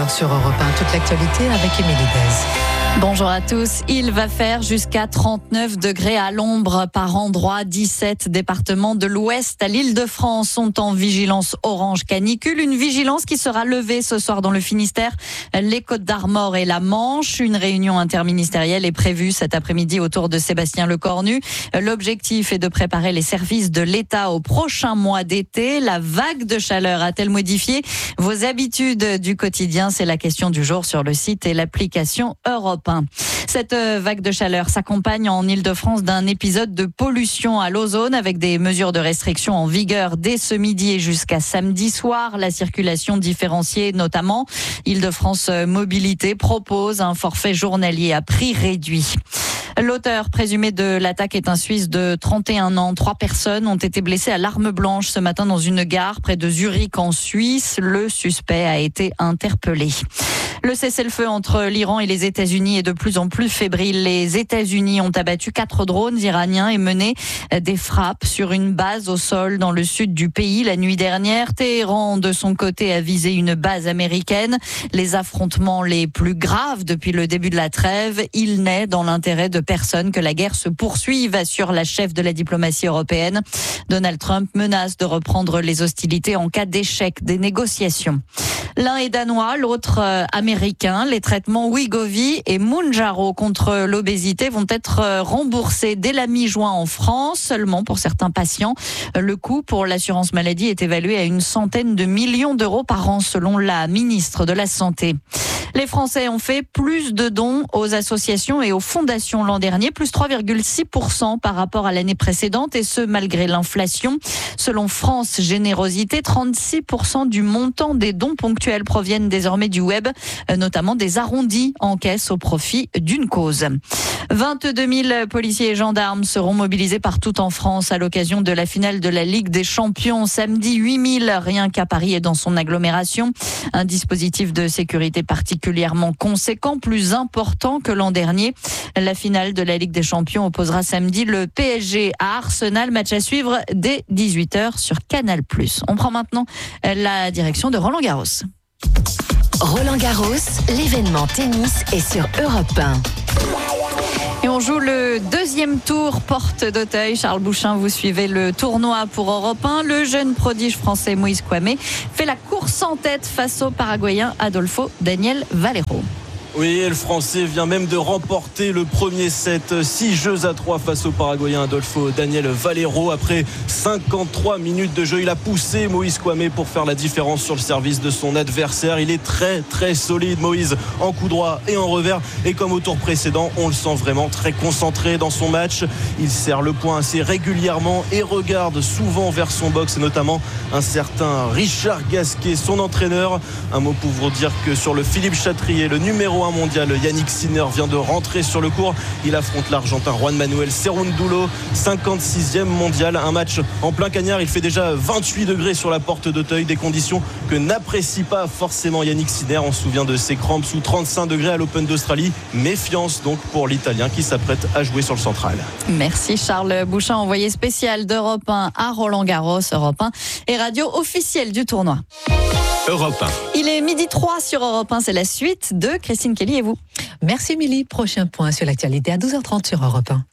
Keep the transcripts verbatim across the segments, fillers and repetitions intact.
heures sur Europe un. Toute l'actualité avec Émilie Dez. Bonjour à tous. Il va faire jusqu'à trente-neuf degrés à l'ombre par endroit. dix-sept départements de l'Ouest à l'Île-de-France sont en vigilance orange canicule. Une vigilance qui sera levée ce soir dans le Finistère, les Côtes-d'Armor et la Manche. Une réunion interministérielle est prévue cet après-midi autour de Sébastien Lecornu. L'objectif est de préparer les services de l'État au prochain mois d'été. La vague de chaleur a-t-elle modifié vos habitudes du quotidien? C'est la question du jour sur le site et l'application Europe. Cette vague de chaleur s'accompagne en Île-de-France d'un épisode de pollution à l'ozone avec des mesures de restriction en vigueur dès ce midi et jusqu'à samedi soir. La circulation différenciée notamment. Île-de-France Mobilité propose un forfait journalier à prix réduit. L'auteur présumé de l'attaque est un Suisse de trente et un ans. Trois personnes ont été blessées à l'arme blanche ce matin dans une gare près de Zurich en Suisse. Le suspect a été interpellé. Le cessez-le-feu entre l'Iran et les États-Unis est de plus en plus fébrile. Les États-Unis ont abattu quatre drones iraniens et mené des frappes sur une base au sol dans le sud du pays la nuit dernière. Téhéran, de son côté, a visé une base américaine. Les affrontements les plus graves depuis le début de la trêve. Il n'est dans l'intérêt de personne que la guerre se poursuive, assure la chef de la diplomatie européenne. Donald Trump menace de reprendre les hostilités en cas d'échec des négociations. L'un est danois, l'autre euh, américain. Les traitements Wegovy et Mounjaro contre l'obésité vont être remboursés dès la mi-juin en France, seulement pour certains patients. Le coût pour l'assurance maladie est évalué à une centaine de millions d'euros par an, selon la ministre de la Santé. Les Français ont fait plus de dons aux associations et aux fondations l'an dernier, plus trois virgule six pour cent par rapport à l'année précédente, et ce malgré l'inflation. Selon France Générosité, trente-six pour cent du montant des dons ponctuels proviennent désormais du web, notamment des arrondis en caisse au profit d'une cause. vingt-deux mille policiers et gendarmes seront mobilisés partout en France à l'occasion de la finale de la Ligue des Champions. Samedi, huit mille rien qu'à Paris et dans son agglomération. Un dispositif de sécurité particulièrement conséquent, plus important que l'an dernier. La finale de la Ligue des Champions opposera samedi le P S G à Arsenal. Match à suivre dès dix-huit heures sur Canal plus. On prend maintenant la direction de Roland Garros. Roland Garros, l'événement tennis est sur Europe un. Et on joue le deuxième tour porte d'Auteuil. Charles Bouchin, vous suivez le tournoi pour Europe un. Le jeune prodige français Moïse Kouamé fait la course en tête face au Paraguayen Adolfo Daniel Valero. Oui, le Français vient même de remporter le premier set, six jeux à trois face au Paraguayen Adolfo Daniel Valero. Après cinquante-trois minutes de jeu, il a poussé Moïse Kouamé pour faire la différence sur le service de son adversaire. Il est très très solide, Moïse, en coup droit et en revers. Et comme au tour précédent, on le sent vraiment très concentré dans son match. Il serre le point assez régulièrement et regarde souvent vers son box, et notamment un certain Richard Gasquet, son entraîneur. Un mot pour vous dire que sur le Philippe Chatrier, le numéro un mondial, Yannick Sinner vient de rentrer sur le court. Il affronte l'Argentin Juan Manuel Cerúndolo, cinquante-sixième mondial. Un match en plein cagnard. Il fait déjà vingt-huit degrés sur la porte d'Auteuil, des conditions que n'apprécie pas forcément Yannick Sinner. On se souvient de ses crampes sous trente-cinq degrés à l'Open d'Australie. Méfiance donc pour l'Italien qui s'apprête à jouer sur le central. Merci Charles Bouchin, envoyé spécial d'Europe un à Roland Garros. Europe un et radio officielle du tournoi. Europe un. Il est midi trois sur Europe un, c'est la suite de Christine Kelly et vous. Merci Émilie. Prochain point sur l'actualité à douze heures trente sur Europe un.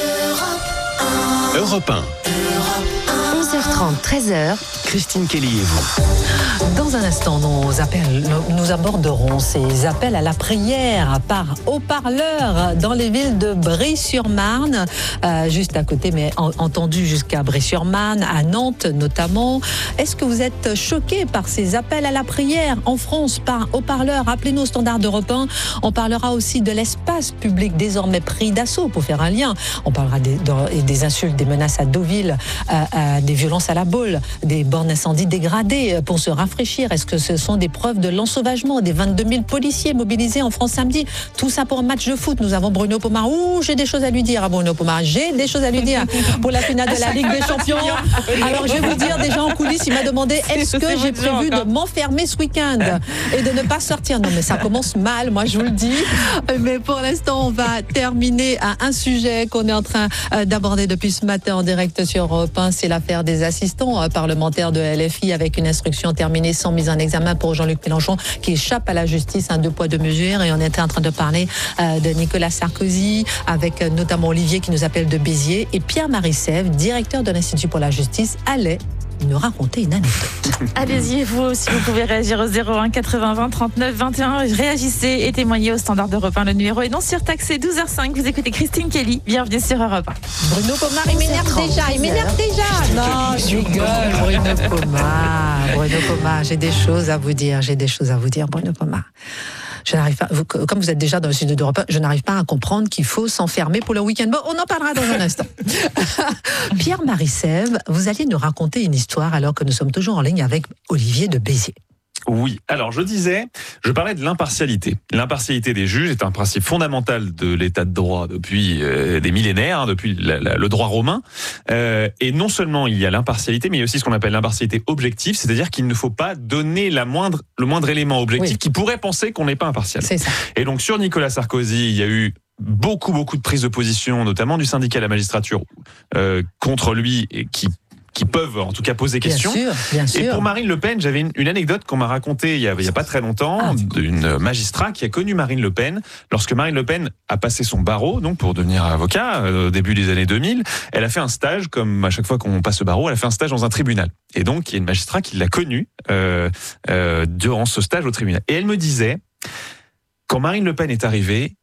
Europe un. onze heures trente, treize heures. Christine Kelly et vous. Dans un instant, nous, appels, nous aborderons ces appels à la prière par haut-parleur dans les villes de Brie-sur-Marne, euh, juste à côté, mais en, entendu jusqu'à Brie-sur-Marne, à Nantes notamment. Est-ce que vous êtes choqués par ces appels à la prière en France par haut-parleur? Appelez-nous au standard d'Europe un. On parlera aussi de l'espace public désormais pris d'assaut, pour faire un lien. On parlera des, de, des insultes, des menaces à Deauville, euh, euh, des violences à la Baule, des bornes d'incendie dégradées pour se rafraîchir. Est-ce que ce sont des preuves de l'ensauvagement des vingt-deux mille policiers mobilisés en France samedi? Tout ça pour un match de foot. Nous avons Bruno Pomar. Ouh, j'ai des choses à lui dire à Bruno Pomar. J'ai des choses à lui dire pour la finale de la Ligue des Champions. Alors je vais vous dire, déjà en coulisses, il m'a demandé est-ce que j'ai prévu de m'enfermer ce week-end et de ne pas sortir. Non mais ça commence mal, moi je vous le dis. Mais pour l'instant, on va terminer à un sujet qu'on est en train d'aborder depuis ce matin en direct sur Europe un. C'est l'affaire des assistants parlementaires de L F I avec une instruction terminée sans mise en examen pour Jean-Luc Mélenchon qui échappe à la justice, un deux poids deux mesures. Et on était en train de parler euh, de Nicolas Sarkozy avec euh, notamment Olivier qui nous appelle de Béziers et Pierre-Marie Sèvres, directeur de l'Institut pour la justice, allait nous raconter une anecdote. Allez-y, vous aussi, vous pouvez réagir au zéro un quatre-vingts vingt trente-neuf vingt et un. Réagissez et témoignez au standard d'Europe un. Le numéro est non surtaxé, douze heures cinq. Vous écoutez Christine Kelly. Bienvenue sur Europe un. Bruno Pomar, il m'énerve déjà, il m'énerve déjà. Non, je rigole, Bruno Pomar. Bruno Pomar, j'ai des choses à vous dire, j'ai des choses à vous dire, Bruno Pomar. Je n'arrive pas, vous, comme vous êtes déjà dans le studio d'Europe un, je n'arrive pas à comprendre qu'il faut s'enfermer pour le week-end. Bon, on en parlera dans un instant. Pierre-Marie Sèvres, vous alliez nous raconter une histoire alors que nous sommes toujours en ligne avec Olivier de Béziers. Oui, alors je disais, je parlais de l'impartialité. L'impartialité des juges est un principe fondamental de l'état de droit depuis euh, des millénaires, hein, depuis la, la, le droit romain. Euh, et non seulement il y a l'impartialité, mais il y a aussi ce qu'on appelle l'impartialité objective, c'est-à-dire qu'il ne faut pas donner la moindre, le moindre élément objectif oui. qui pourrait penser qu'on n'est pas impartial. C'est ça. Et donc sur Nicolas Sarkozy, il y a eu beaucoup, beaucoup de prises de position, notamment du syndicat de la magistrature euh, contre lui, et qui qui peuvent en tout cas poser question. Bien sûr, bien sûr. Et pour Marine Le Pen, j'avais une, une anecdote qu'on m'a racontée il y a, il y a pas très longtemps, ah, d'une magistrat qui a connu Marine Le Pen. Lorsque Marine Le Pen a passé son barreau, donc pour devenir avocat, euh, au début des années deux mille, elle a fait un stage, comme à chaque fois qu'on passe le barreau, elle a fait un stage dans un tribunal. Et donc, il y a une magistrat qui l'a connue euh, euh, durant ce stage au tribunal. Et elle me disait, quand Marine Le Pen est arrivée,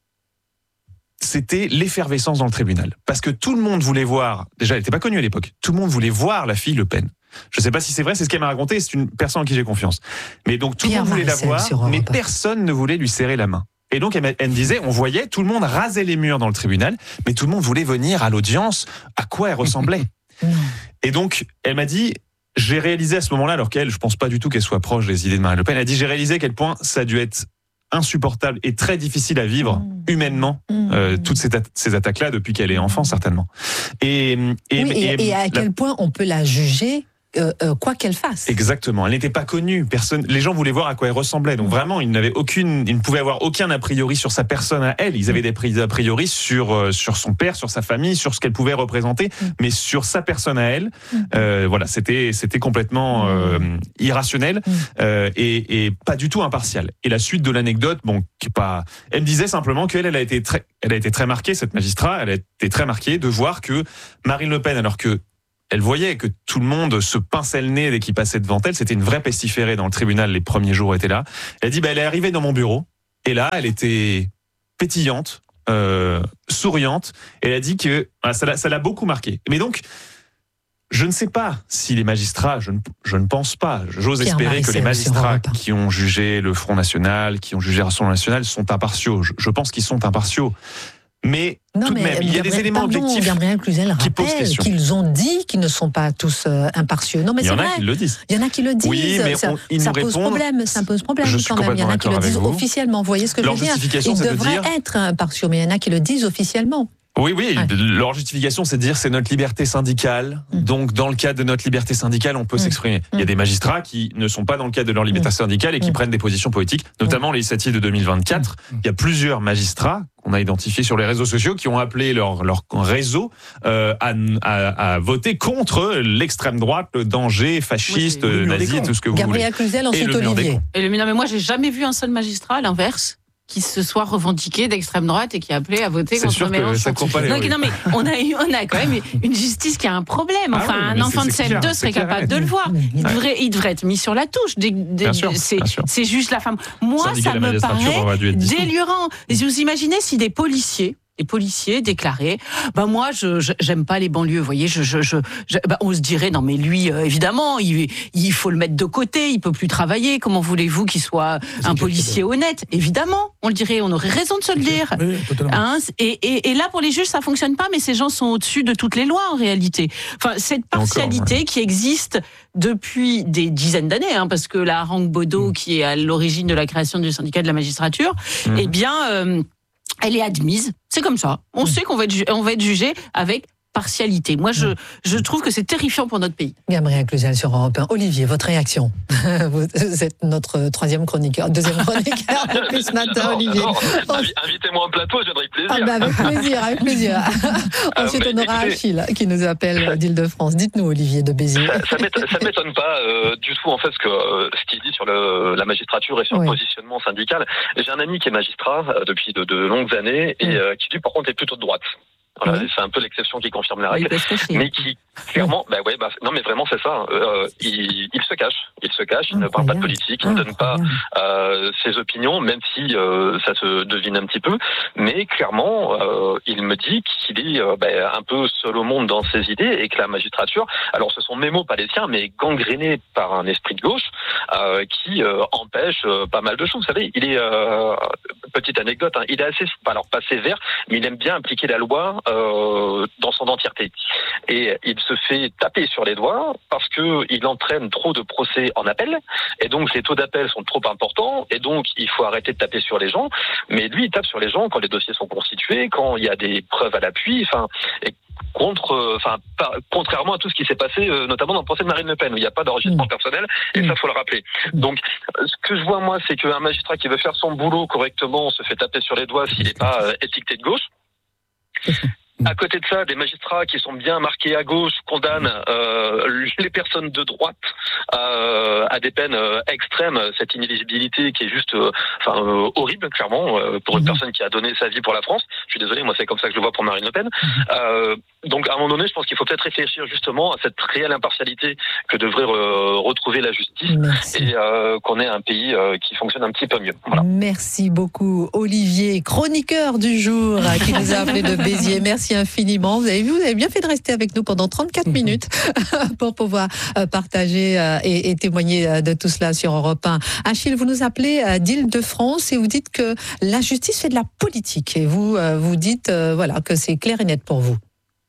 c'était l'effervescence dans le tribunal. Parce que tout le monde voulait voir, déjà elle n'était pas connue à l'époque, tout le monde voulait voir la fille Le Pen. Je ne sais pas si c'est vrai, c'est ce qu'elle m'a raconté, c'est une personne en qui j'ai confiance. Mais donc tout Pierre le monde voulait la voir, mais pas. personne ne voulait lui serrer la main. Et donc elle, elle me disait, on voyait, tout le monde rasait les murs dans le tribunal, mais tout le monde voulait venir à l'audience, à quoi elle ressemblait. Et donc elle m'a dit, j'ai réalisé à ce moment-là, alors qu'elle, je ne pense pas du tout qu'elle soit proche des idées de Marine Le Pen, elle a dit, j'ai réalisé à quel point ça a dû être insupportable et très difficile à vivre mmh. humainement mmh. Euh, toutes ces, ces attaques-là depuis qu'elle est enfant certainement. Et, et, oui, et, et, et à la... quel point on peut la juger euh, euh, quoi qu'elle fasse. Exactement, elle n'était pas connue, personne, les gens voulaient voir à quoi elle ressemblait, donc vraiment ils n'avaient aucune, ils ne pouvaient avoir aucun a priori sur sa personne à elle, ils avaient des a priori sur euh, sur son père, sur sa famille, sur ce qu'elle pouvait représenter, mmh. mais sur sa personne à elle, mmh. euh, voilà, c'était c'était complètement euh, irrationnel mmh. euh, et, et pas du tout impartial. Et la suite de l'anecdote, bon, qui pas, elle me disait simplement qu'elle elle a été très, elle a été très marquée, cette magistrat, elle a été très marquée de voir que Marine Le Pen, alors que elle voyait que tout le monde se pinçait le nez dès qu'il passait devant elle. C'était une vraie pestiférée dans le tribunal. Les premiers jours étaient là. Elle a dit, bah, elle est arrivée dans mon bureau. Et là, elle était pétillante, euh, souriante. Et elle a dit que bah, ça, l'a, ça l'a beaucoup marqué. Mais donc, je ne sais pas si les magistrats, je ne, je ne pense pas, j'ose espérer que les magistrats qui ont jugé le Front National, qui ont jugé le Rassemblement National sont impartiaux. Je, je pense qu'ils sont impartiaux. Mais non, tout de mais même, il y a des éléments pardon, objectifs Gabriel Cluzel qui posent rappelle question. Qu'ils ont dit qu'ils ne sont pas tous euh, impartiaux. Non, mais il y c'est en vrai. a qui le disent. Il y en a qui le disent. Oui, mais ça, on, ils ça nous pose répondent. problème. Ça pose problème Je suis quand même. Il y en a qui le disent officiellement. Vous voyez ce que je veux dire? Ils devraient dire... être impartiaux, mais il y en a qui le disent officiellement. Oui, oui, ouais. Leur justification, c'est de dire c'est notre liberté syndicale. Mmh. Donc, dans le cadre de notre liberté syndicale, on peut mmh. s'exprimer. Mmh. Il y a des magistrats qui ne sont pas dans le cadre de leur liberté mmh. syndicale et qui mmh. prennent des positions politiques, notamment mmh. législatives de deux mille vingt-quatre. Mmh. Il y a plusieurs magistrats qu'on a identifiés sur les réseaux sociaux qui ont appelé leur, leur réseau euh, à, à, à voter contre l'extrême droite, le danger fasciste, oui, nazi, tout ce que vous Gabriel voulez. Cluzel, ensuite Olivier. Et le, non, mais moi, j'ai jamais vu un seul magistrat à l'inverse qui se soit revendiqué d'extrême droite et qui appelait à voter c'est contre Mélenchon. Non, non, mais on a, eu, on a quand même une justice qui a un problème. Enfin, ah oui, un enfant de C M deux serait capable de le voir. Il devrait, il devrait être mis sur la touche. Des, des, bien sûr, c'est, bien sûr. C'est juste la femme. Moi, Syndicat ça me paraît délirant. Et vous imaginez si des policiers les policiers déclaraient bah moi je, je j'aime pas les banlieues, vous voyez, je je je, je bah on se dirait non mais lui euh, évidemment il il faut le mettre de côté, il peut plus travailler, comment voulez-vous qu'il soit c'est un policier honnête? Évidemment, on le dirait, on aurait raison de se le dire. Oui, hein, et, et et là pour les juges ça fonctionne pas, mais ces gens sont au-dessus de toutes les lois en réalité. Enfin cette partialité encore, ouais. qui existe depuis des dizaines d'années, hein, parce que la Harang Bodo mmh. qui est à l'origine de la création du syndicat de la magistrature, mmh. eh bien euh, elle est admise, c'est comme ça. On mmh. sait qu'on va être, on va être jugé avec partialité. Moi, je, je trouve que c'est terrifiant pour notre pays. Gabriel Cluzel sur Europe un. Olivier, votre réaction? Vous êtes notre troisième chroniqueur, deuxième chroniqueur depuis ce matin, Olivier. Non, invitez-moi en plateau, je viendrai avec plaisir. Ah bah avec plaisir, avec plaisir. Ensuite, on aura Achille qui nous appelle d'Île-de-France. Dites-nous, Olivier de Béziers. Ça ne m'étonne pas euh, du tout, en fait, ce que euh, ce qu'il dit sur le, la magistrature et sur oui. le positionnement syndical. J'ai un ami qui est magistrat euh, depuis de, de longues années et euh, qui, lui, par contre, est plutôt de droite. Voilà, oui. C'est un peu l'exception qui confirme la règle, oui, mais qui clairement, bah ouais, bah non mais vraiment c'est ça. Euh, il, il se cache, il se cache, il oh, ne parle pas de politique, il ne donne pas euh, ses opinions, même si euh, ça se devine un petit peu. Mais clairement, euh, il me dit qu'il est euh, bah, un peu seul au monde dans ses idées et que la magistrature, alors ce sont mes mots pas les siens, mais gangrénée par un esprit de gauche euh, qui euh, empêche euh, pas mal de choses. Vous savez, il est euh, petite anecdote, hein, il est assez, alors pas sévère, mais il aime bien appliquer la loi. Euh, dans son entièreté. Et il se fait taper sur les doigts parce que il entraîne trop de procès en appel, et donc les taux d'appel sont trop importants, et donc il faut arrêter de taper sur les gens. Mais lui, il tape sur les gens quand les dossiers sont constitués, quand il y a des preuves à l'appui, enfin, et contre, enfin, euh, contrairement à tout ce qui s'est passé, euh, notamment dans le procès de Marine Le Pen, où il n'y a pas d'enregistrement mmh. personnel, et mmh. ça, faut le rappeler. Donc, ce que je vois, moi, c'est qu'un magistrat qui veut faire son boulot correctement se fait taper sur les doigts s'il n'est pas euh, étiqueté de gauche. À côté de ça, des magistrats qui sont bien marqués à gauche condamnent euh, les personnes de droite euh, à des peines euh, extrêmes. Cette inéligibilité qui est juste, euh, enfin, euh, horrible, clairement, euh, pour une personne qui a donné sa vie pour la France. Je suis désolé, moi c'est comme ça que je le vois pour Marine Le Pen. Euh, donc à un moment donné, je pense qu'il faut peut-être réfléchir justement à cette réelle impartialité que devrait re- retrouver la justice. Merci. Et euh, qu'on ait un pays euh, qui fonctionne un petit peu mieux. Voilà. Merci beaucoup, Olivier, chroniqueur du jour, qui nous a appelé de Béziers. Merci infiniment. Vous avez vu, vous avez bien fait de rester avec nous pendant trente-quatre minutes pour pouvoir partager et, et témoigner de tout cela sur Europe un. Achille, vous nous appelez d'Île-de-France et vous dites que la justice fait de la politique. Et vous, vous dites voilà, que c'est clair et net pour vous.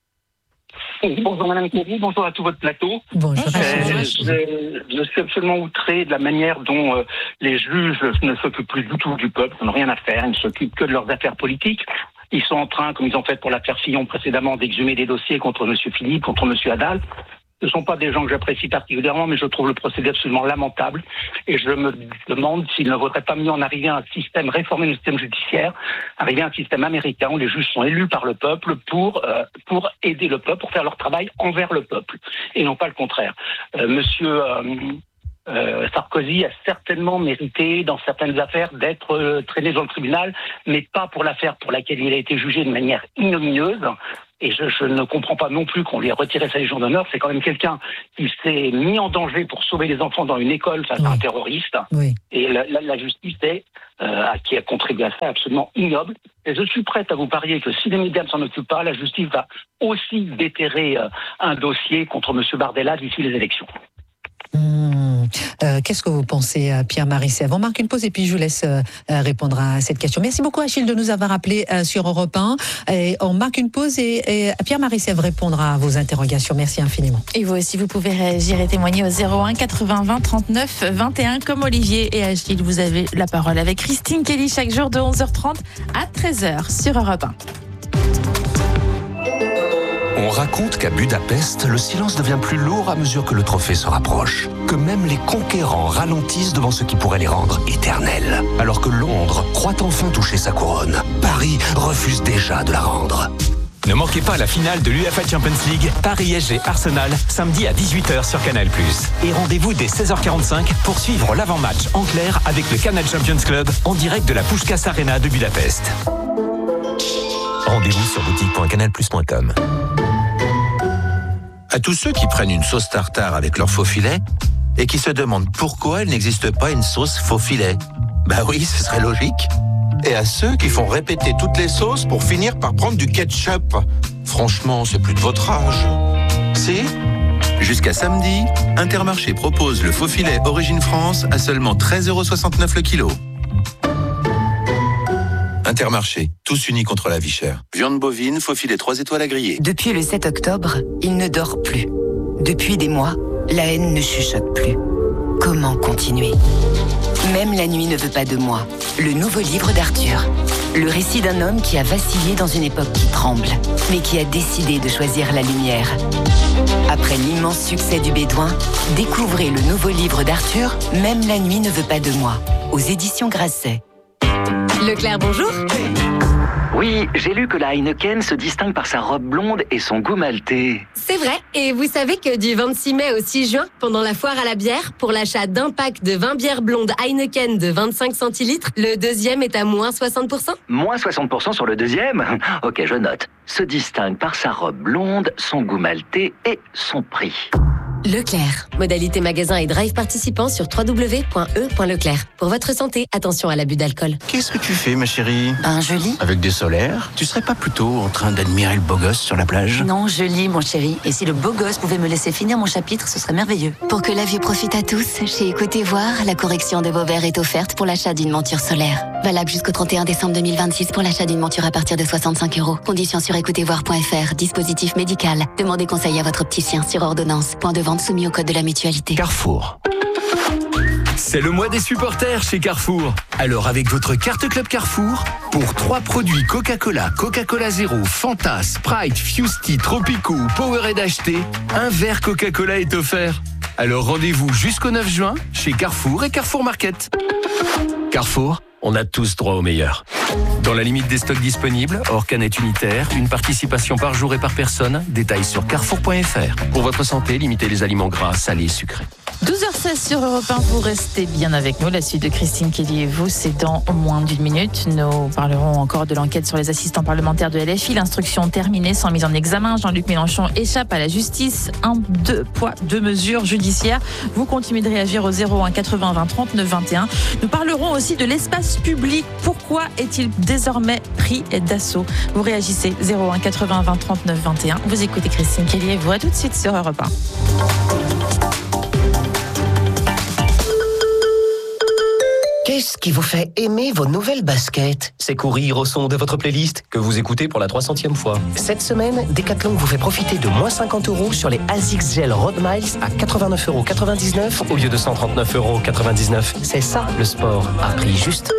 Bonjour Madame Kelly, bonjour à tout votre plateau. Bonjour. Euh, je, je suis absolument outré de la manière dont euh, les juges ne s'occupent plus du tout du peuple, ils n'ont rien à faire, ils ne s'occupent que de leurs affaires politiques. Ils sont en train, comme ils ont fait pour l'affaire Fillon précédemment, d'exhumer des dossiers contre M. Philippe, contre M. Adal. Ce ne sont pas des gens que j'apprécie particulièrement, mais je trouve le procédé absolument lamentable. Et je me demande s'il ne vaudrait pas mieux en arriver à un système, réformer le système judiciaire, arriver à un système américain où les juges sont élus par le peuple pour euh, pour aider le peuple, pour faire leur travail envers le peuple, et non pas le contraire. Euh, monsieur... Euh, Euh, Sarkozy a certainement mérité, dans certaines affaires, d'être euh, traîné dans le tribunal, mais pas pour l'affaire pour laquelle il a été jugé de manière ignominieuse. Et je, je ne comprends pas non plus qu'on lui ait retiré sa Légion d'honneur. C'est quand même quelqu'un qui s'est mis en danger pour sauver les enfants dans une école face oui. à un terroriste. Oui. Et la, la, la justice est, euh, qui a contribué à ça, absolument ignoble. Et je suis prête à vous parier que si les médias ne s'en occupent pas, la justice va aussi déterrer euh, un dossier contre M. Bardella d'ici les élections. Mmh. Euh, qu'est-ce que vous pensez, Pierre-Marie Sèvres ? On marque une pause et puis je vous laisse euh, répondre à cette question. Merci beaucoup, Achille, de nous avoir appelés euh, sur Europe un. Et on marque une pause et, et Pierre-Marie Sèvres répondra à vos interrogations. Merci infiniment. Et vous aussi, vous pouvez réagir et témoigner au zéro un quatre-vingts vingt trente-neuf vingt et un. Comme Olivier et Achille, vous avez la parole avec Christine Kelly chaque jour de onze heures trente à treize heures sur Europe un. On raconte qu'à Budapest, le silence devient plus lourd à mesure que le trophée se rapproche. Que même les conquérants ralentissent devant ce qui pourrait les rendre éternels. Alors que Londres croit enfin toucher sa couronne, Paris refuse déjà de la rendre. Ne manquez pas la finale de l'U E F A Champions League, Paris S G Arsenal, samedi à dix-huit heures sur Canal plus. Et rendez-vous dès seize heures quarante-cinq pour suivre l'avant-match en clair avec le Canal Champions Club en direct de la Puskás Arena de Budapest. Rendez-vous sur boutique point canal plus point com. À tous ceux qui prennent une sauce tartare avec leur faux filet et qui se demandent pourquoi il n'existe pas une sauce faux filet. Bah oui, ce serait logique. Et à ceux qui font répéter toutes les sauces pour finir par prendre du ketchup. Franchement, c'est plus de votre âge. Si ? Jusqu'à samedi, Intermarché propose le faux filet Origine France à seulement treize euros soixante-neuf le kilo. Intermarché, tous unis contre la vie chère. Viande bovine, faux filet trois étoiles à griller. Depuis le sept octobre, il ne dort plus. Depuis des mois, la haine ne chuchote plus. Comment continuer ? Même la nuit ne veut pas de moi. Le nouveau livre d'Arthur. Le récit d'un homme qui a vacillé dans une époque qui tremble, mais qui a décidé de choisir la lumière. Après l'immense succès du Bédouin, découvrez le nouveau livre d'Arthur, Même la nuit ne veut pas de moi, aux éditions Grasset. Leclerc, bonjour. Oui, j'ai lu que la Heineken se distingue par sa robe blonde et son goût maltais. C'est vrai, et vous savez que du vingt-six mai au six juin, pendant la foire à la bière, pour l'achat d'un pack de vingt bières blondes Heineken de vingt-cinq centilitres, le deuxième est à moins soixante pour cent. Moins soixante pour cent sur le deuxième ? Ok, je note. Se distingue par sa robe blonde, son goût maltais et son prix. Leclerc. Modalité magasin et drive participants sur w w w point e point leclerc. Pour votre santé, attention à l'abus d'alcool. Qu'est-ce que tu fais, ma chérie? Un joli. Avec des solaires? Tu serais pas plutôt en train d'admirer le beau gosse sur la plage? Non, je lis, mon chéri. Et si le beau gosse pouvait me laisser finir mon chapitre, ce serait merveilleux. Pour que la vue profite à tous, chez Écoutez Voir, la correction de vos verres est offerte pour l'achat d'une monture solaire. Valable jusqu'au trente et un décembre deux mille vingt-six pour l'achat d'une monture à partir de soixante-cinq euros. Conditions sur écoutez voir point f r. Dispositif médical. Demandez conseil à votre opticien sur ordonnance. Point de vente soumis au code de la mutualité. Carrefour. C'est le mois des supporters chez Carrefour. Alors avec votre carte Club Carrefour, pour trois produits Coca-Cola, Coca-Cola Zéro, Fanta, Sprite, Fusti, Tropico, Powerade achetés, un verre Coca-Cola est offert. Alors rendez-vous jusqu'au neuf juin chez Carrefour et Carrefour Market. Carrefour, on a tous droit au meilleur. Dans la limite des stocks disponibles, hors canette unitaire, une participation par jour et par personne, détails sur carrefour point f r. Pour votre santé, limitez les aliments gras, salés et sucrés. douze heures seize sur Europe un, vous restez bien avec nous. La suite de Christine Kelly et vous, c'est dans moins d'une minute. Nous parlerons encore de l'enquête sur les assistants parlementaires de L F I. L'instruction terminée sans mise en examen. Jean-Luc Mélenchon échappe à la justice. Un, deux poids, deux mesures judiciaires. Vous continuez de réagir au zéro un quatre-vingts vingt trente-neuf vingt et un. Nous parlerons aussi de l'espace public. Pourquoi est-il désormais pris d'assaut? Vous réagissez zéro un quatre-vingts vingt trente-neuf vingt et un. Vous écoutez Christine Kelly et vous, à tout de suite sur Europe un. Qu'est-ce qui vous fait aimer vos nouvelles baskets? C'est courir au son de votre playlist que vous écoutez pour la trois centième fois. Cette semaine, Decathlon vous fait profiter de moins cinquante euros sur les Asics Gel Road Miles à quatre-vingt-neuf euros quatre-vingt-dix-neuf au lieu de cent trente-neuf euros quatre-vingt-dix-neuf. C'est ça le sport à prix juste.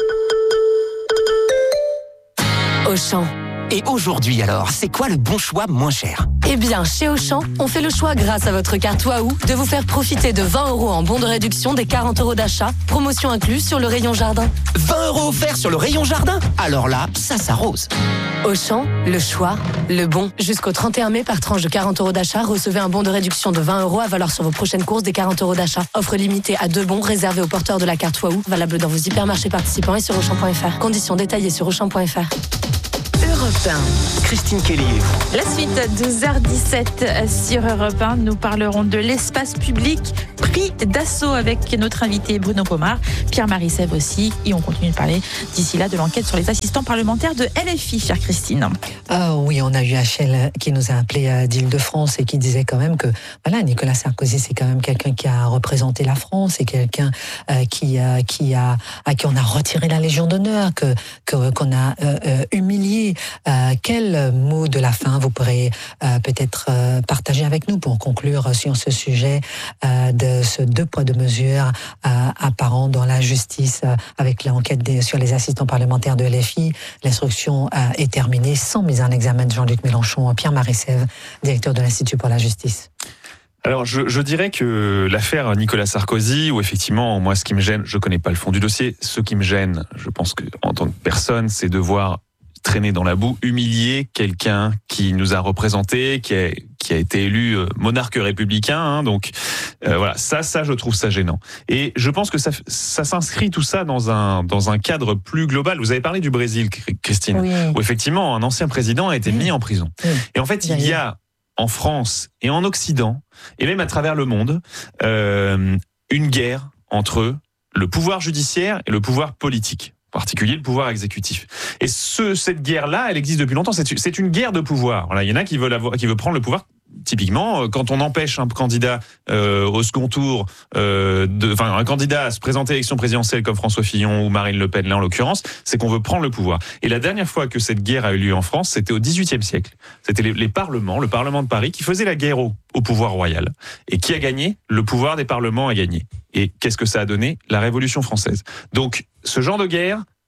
Auchan. Et aujourd'hui alors, c'est quoi le bon choix moins cher? Eh bien, chez Auchan, on fait le choix grâce à votre carte Waouh de vous faire profiter de vingt euros en bon de réduction des quarante euros d'achat, promotion incluse sur le rayon jardin. vingt euros offerts sur le rayon jardin? Alors là, ça s'arrose. Auchan, le choix, le bon. Jusqu'au trente et un mai, par tranche de quarante euros d'achat, recevez un bon de réduction de vingt euros à valoir sur vos prochaines courses des quarante euros d'achat. Offre limitée à deux bons réservés aux porteurs de la carte Waouh, valable dans vos hypermarchés participants et sur auchan point f r. Conditions détaillées sur auchan point f r. Europe un. Christine Kelly et vous. La suite, douze heures dix-sept sur Europe un. Nous parlerons de l'espace public pris d'assaut avec notre invité Bruno Pomar, Pierre-Marie Sèvres aussi. Et on continue de parler d'ici là de l'enquête sur les assistants parlementaires de L F I, chère Christine. Ah oui, on a eu H L qui nous a appelé d'Île-de-France et qui disait quand même que voilà, Nicolas Sarkozy, c'est quand même quelqu'un qui a représenté la France, c'est quelqu'un euh, qui, euh, qui a, à qui on a retiré la Légion d'honneur, que, que, qu'on a euh, euh, humilié. Euh, quel mot de la fin vous pourrez euh, peut-être euh, partager avec nous pour conclure sur ce sujet euh, de ce deux poids deux mesures euh, apparent dans la justice euh, avec l'enquête des, sur les assistants parlementaires de L F I. L'instruction euh, est terminée sans mise en examen de Jean-Luc Mélenchon. Pierre-Marie Sèvres, directeur de l'Institut pour la justice. Alors, je, je dirais que l'affaire Nicolas Sarkozy, où effectivement, moi, ce qui me gêne, je connais pas le fond du dossier, ce qui me gêne, je pense que en tant que personne, c'est de voir traîner dans la boue, humilier quelqu'un qui nous a représenté, qui a, qui a été élu monarque républicain. Hein, donc euh, voilà, ça, ça, je trouve ça gênant. Et je pense que ça, ça s'inscrit tout ça dans un dans un cadre plus global. Vous avez parlé du Brésil, Christine, oui. Où effectivement un ancien président a été oui. mis en prison. Oui. Et en fait, il y a en France et en Occident et même à travers le monde euh, une guerre entre le pouvoir judiciaire et le pouvoir politique. En particulier le pouvoir exécutif. Et ce, cette guerre-là, elle existe depuis longtemps. C'est, c'est une guerre de pouvoir. Voilà, il y en a qui veulent avoir, qui veulent prendre le pouvoir. Typiquement, quand on empêche un candidat euh, au second tour, euh, de, enfin un candidat à se présenter à l'élection présidentielle comme François Fillon ou Marine Le Pen, là en l'occurrence, c'est qu'on veut prendre le pouvoir. Et la dernière fois que cette guerre a eu lieu en France, c'était au dix-huitième siècle. C'était les, les parlements, le Parlement de Paris, qui faisait la guerre au, au pouvoir royal. Et qui a gagné? Le pouvoir des parlements a gagné. Et qu'est-ce que ça a donné? La Révolution française. Donc, ce genre de guerre,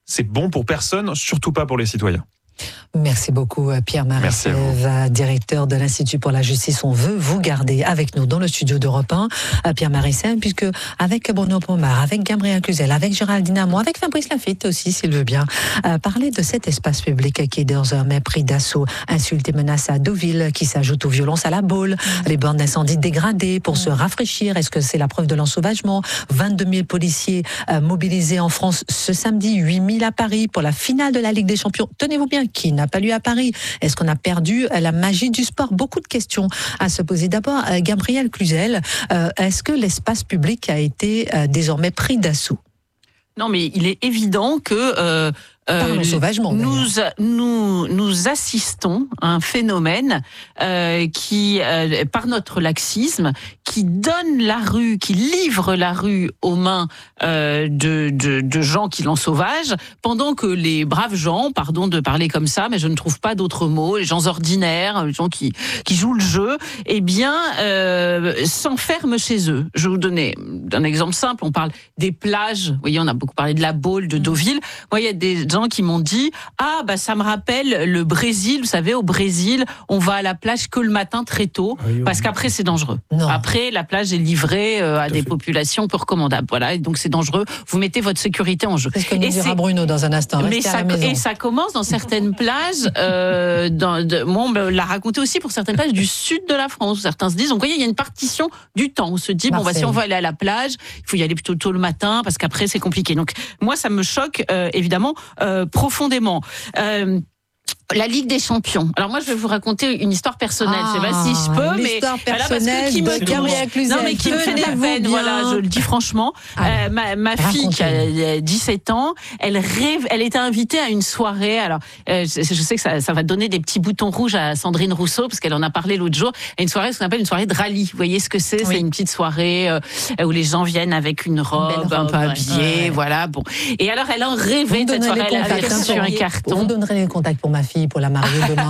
c'est bon pour personne, surtout pas pour les citoyens. Merci beaucoup Pierre Marissev, directeur de l'Institut pour la justice. On veut vous garder avec nous dans le studio d'Europe un, Pierre Marissev, puisque avec Bruno Pomar, avec Gabriel Cluzel, avec Géraldine Amont, avec Fabrice Lafitte aussi s'il veut bien, euh, parler de cet espace public qui est désormais pris d'assaut. Insultes et menaces à Deauville qui s'ajoutent aux violences à la Baule, les bornes d'incendie dégradées pour se rafraîchir. Est-ce que c'est la preuve de l'ensauvagement? vingt-deux mille policiers euh, mobilisés en France ce samedi, huit mille à Paris pour la finale de la Ligue des Champions. Tenez-vous bien, qui n'a pas lieu à Paris? Est-ce qu'on a perdu la magie du sport? Beaucoup de questions à se poser. D'abord, euh, Gabriel Cluzel, euh, est-ce que l'espace public a été euh, désormais pris d'assaut? Non, mais il est évident que euh, euh, nous, nous nous assistons à un phénomène euh, qui, euh, par notre laxisme, qui donne la rue, qui livre la rue aux mains euh, de, de, de gens qui l'ensauvagent, pendant que les braves gens, pardon de parler comme ça, mais je ne trouve pas d'autres mots, les gens ordinaires, les gens qui qui jouent le jeu, eh bien euh, s'enferment chez eux. Je vais vous donner un exemple simple. On parle des plages. Vous voyez, on a beaucoup parlé de la Baule, de Deauville. Moi, il y a des gens qui m'ont dit ah bah ça me rappelle le Brésil. Vous savez, au Brésil, on va à la plage que le matin très tôt, oui, oui. parce qu'après c'est dangereux. Non. Après, la plage est livrée euh, à des fait. populations peu recommandables. Voilà, et donc c'est dangereux. Vous mettez votre sécurité en jeu. C'est ce que nous et dira Bruno dans un instant. Mais ça, et ça commence dans certaines plages. Euh, dans, de, moi, on me l'a raconté aussi pour certaines plages du sud de la France. Où certains se disent, donc vous voyez, il y a une partition du temps. On se dit, Marseille. bon, bah, si on veut aller à la plage, il faut y aller plutôt tôt le matin parce qu'après c'est compliqué. Donc moi, ça me choque euh, évidemment euh, profondément. Euh, La Ligue des Champions. Alors moi, je vais vous raconter une histoire personnelle. Ah, je sais pas si je peux, mais l'histoire personnelle qui me touche. Non, mais qui me fait de la peine. Voilà, je le dis franchement. Ah, euh, ma ma fille qui a dix-sept ans, elle rêve, elle était invitée à une soirée. Alors, euh, je, je sais que ça, ça va donner des petits boutons rouges à Sandrine Rousseau parce qu'elle en a parlé l'autre jour. À une soirée, ce qu'on appelle une soirée de rallye. Vous voyez ce que c'est? Oui. C'est une petite soirée euh, où les gens viennent avec une robe, un peu habillée, ouais. voilà. Bon. Et alors, elle en rêvait de cette soirée. Elle avait reçu un carton. Vous donnerez les contacts pour ma fille pour la marier demain.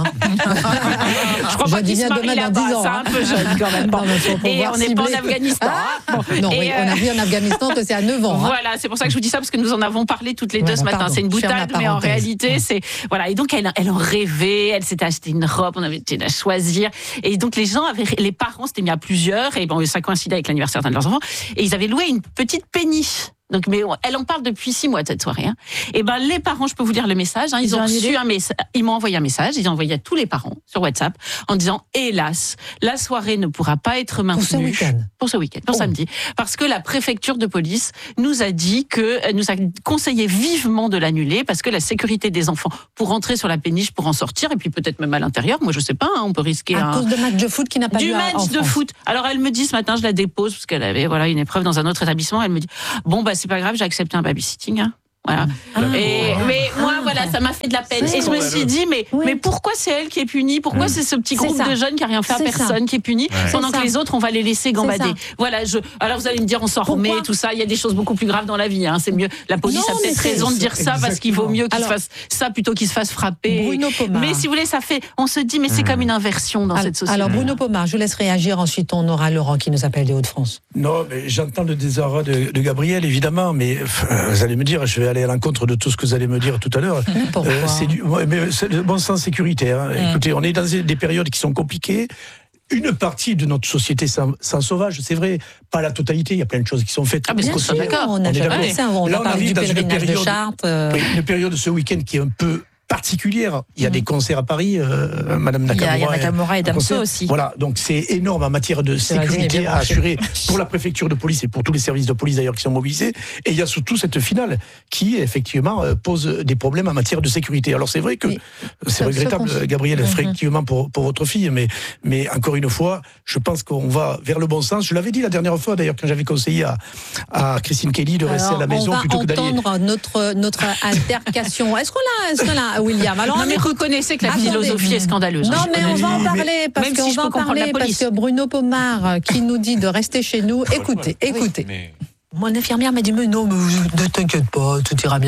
Je crois pas qu'il se marie là-bas, c'est un peu jeune quand même. Bon. Non, et on n'est pas en Afghanistan. Ah bon. Non, et oui, euh... on a vu en Afghanistan que c'est à neuf ans. Voilà, hein. C'est pour ça que je vous dis ça, parce que nous en avons parlé toutes les ouais, deux ce matin. Pardon, c'est une boutade, mais en réalité, ouais. c'est... Voilà, et donc elle, elle en rêvait, elle s'était acheté une robe, on avait été à choisir. Et donc les gens avaient... Les parents s'étaient mis à plusieurs, et bon, ça coïncidait avec l'anniversaire d'un de leurs enfants, et ils avaient loué une petite péniche. Donc, mais elle en parle depuis six mois de cette soirée. Hein. Et ben les parents, je peux vous lire le message. Hein, ils, ils ont reçu un message. Ils m'ont envoyé un message. Ils ont envoyé à tous les parents sur WhatsApp en disant hélas, la soirée ne pourra pas être maintenue pour ce week-end, pour ce week-end, pour oh. samedi, parce que la préfecture de police nous a dit que nous a conseillé vivement de l'annuler parce que la sécurité des enfants pour rentrer sur la péniche, pour en sortir et puis peut-être même à l'intérieur. Moi, je sais pas. Hein, on peut risquer à un... cause de match de foot qui n'a pas du lieu match en de France. foot. Alors elle me dit ce matin, je la dépose parce qu'elle avait voilà une épreuve dans un autre établissement. Elle me dit bon bah c'est pas grave, j'ai accepté un babysitting. Hein. Voilà. Ah, et, mais moi, ah, voilà, ça m'a fait de la peine. Et je me suis dit, mais, oui. mais pourquoi c'est elle qui est punie? Pourquoi mmh. c'est ce petit groupe de jeunes qui a rien fait à personne ça. qui est puni ouais. pendant que les autres, on va les laisser gambader? Voilà. Je, alors vous allez me dire, on s'en remet, tout ça. Il y a des choses beaucoup plus graves dans la vie. Hein. C'est mieux. La police non, a peut-être raison de dire exactement. ça parce qu'il vaut mieux qu'ils fassent ça plutôt qu'ils se fassent frapper. Bruno Pomar. Mais si vous voulez, ça fait. On se dit, mais c'est mmh. comme une inversion dans alors, cette société. Alors Bruno Pomar, je vous laisse réagir. Ensuite, on aura Laurent qui nous appelle des Hauts-de-France. Non, mais j'entends le désarroi de, de Gabriel, évidemment, mais euh, vous allez me dire, je vais aller à l'encontre de tout ce que vous allez me dire tout à l'heure. Euh, c'est du mais c'est le bon sens sécuritaire. Hein. Mmh. Écoutez, on est dans des périodes qui sont compliquées. Une partie de notre société s'en sauvage, c'est vrai, pas la totalité, il y a plein de choses qui sont faites. Ah, bien sûr, d'accord, on a jamais ça, on Là, a parlé du pèlerinage de Chartres. Euh... Une période ce week-end qui est un peu particulière. Il y a mmh. des concerts à Paris, euh, Madame Nakamura. Il y a, il y a Nakamura et Damso aussi. Voilà, donc c'est énorme en matière de c'est sécurité à assurer pour la préfecture de police et pour tous les services de police d'ailleurs qui sont mobilisés. Et il y a surtout cette finale qui effectivement pose des problèmes en matière de sécurité. Alors c'est vrai que oui. c'est regrettable, se Gabriel, mmh. effectivement pour pour votre fille, mais mais encore une fois, je pense qu'on va vers le bon sens. Je l'avais dit la dernière fois d'ailleurs quand j'avais conseillé à à Christine Kelly de rester Alors, à la maison plutôt que d'aller. On va entendre notre notre altercation. Est-ce qu'on l'a est-ce qu'on l'a William? Alors non, mais reconnaissez que la Attendez. philosophie est scandaleuse. Non, mais on va en parler parce qu'on si va en parler parce que Bruno Pomar qui nous dit de rester chez nous. Écoutez, écoutez. Mais... Mon infirmière m'a dit mais non, mais ne t'inquiète pas, tout ira bien.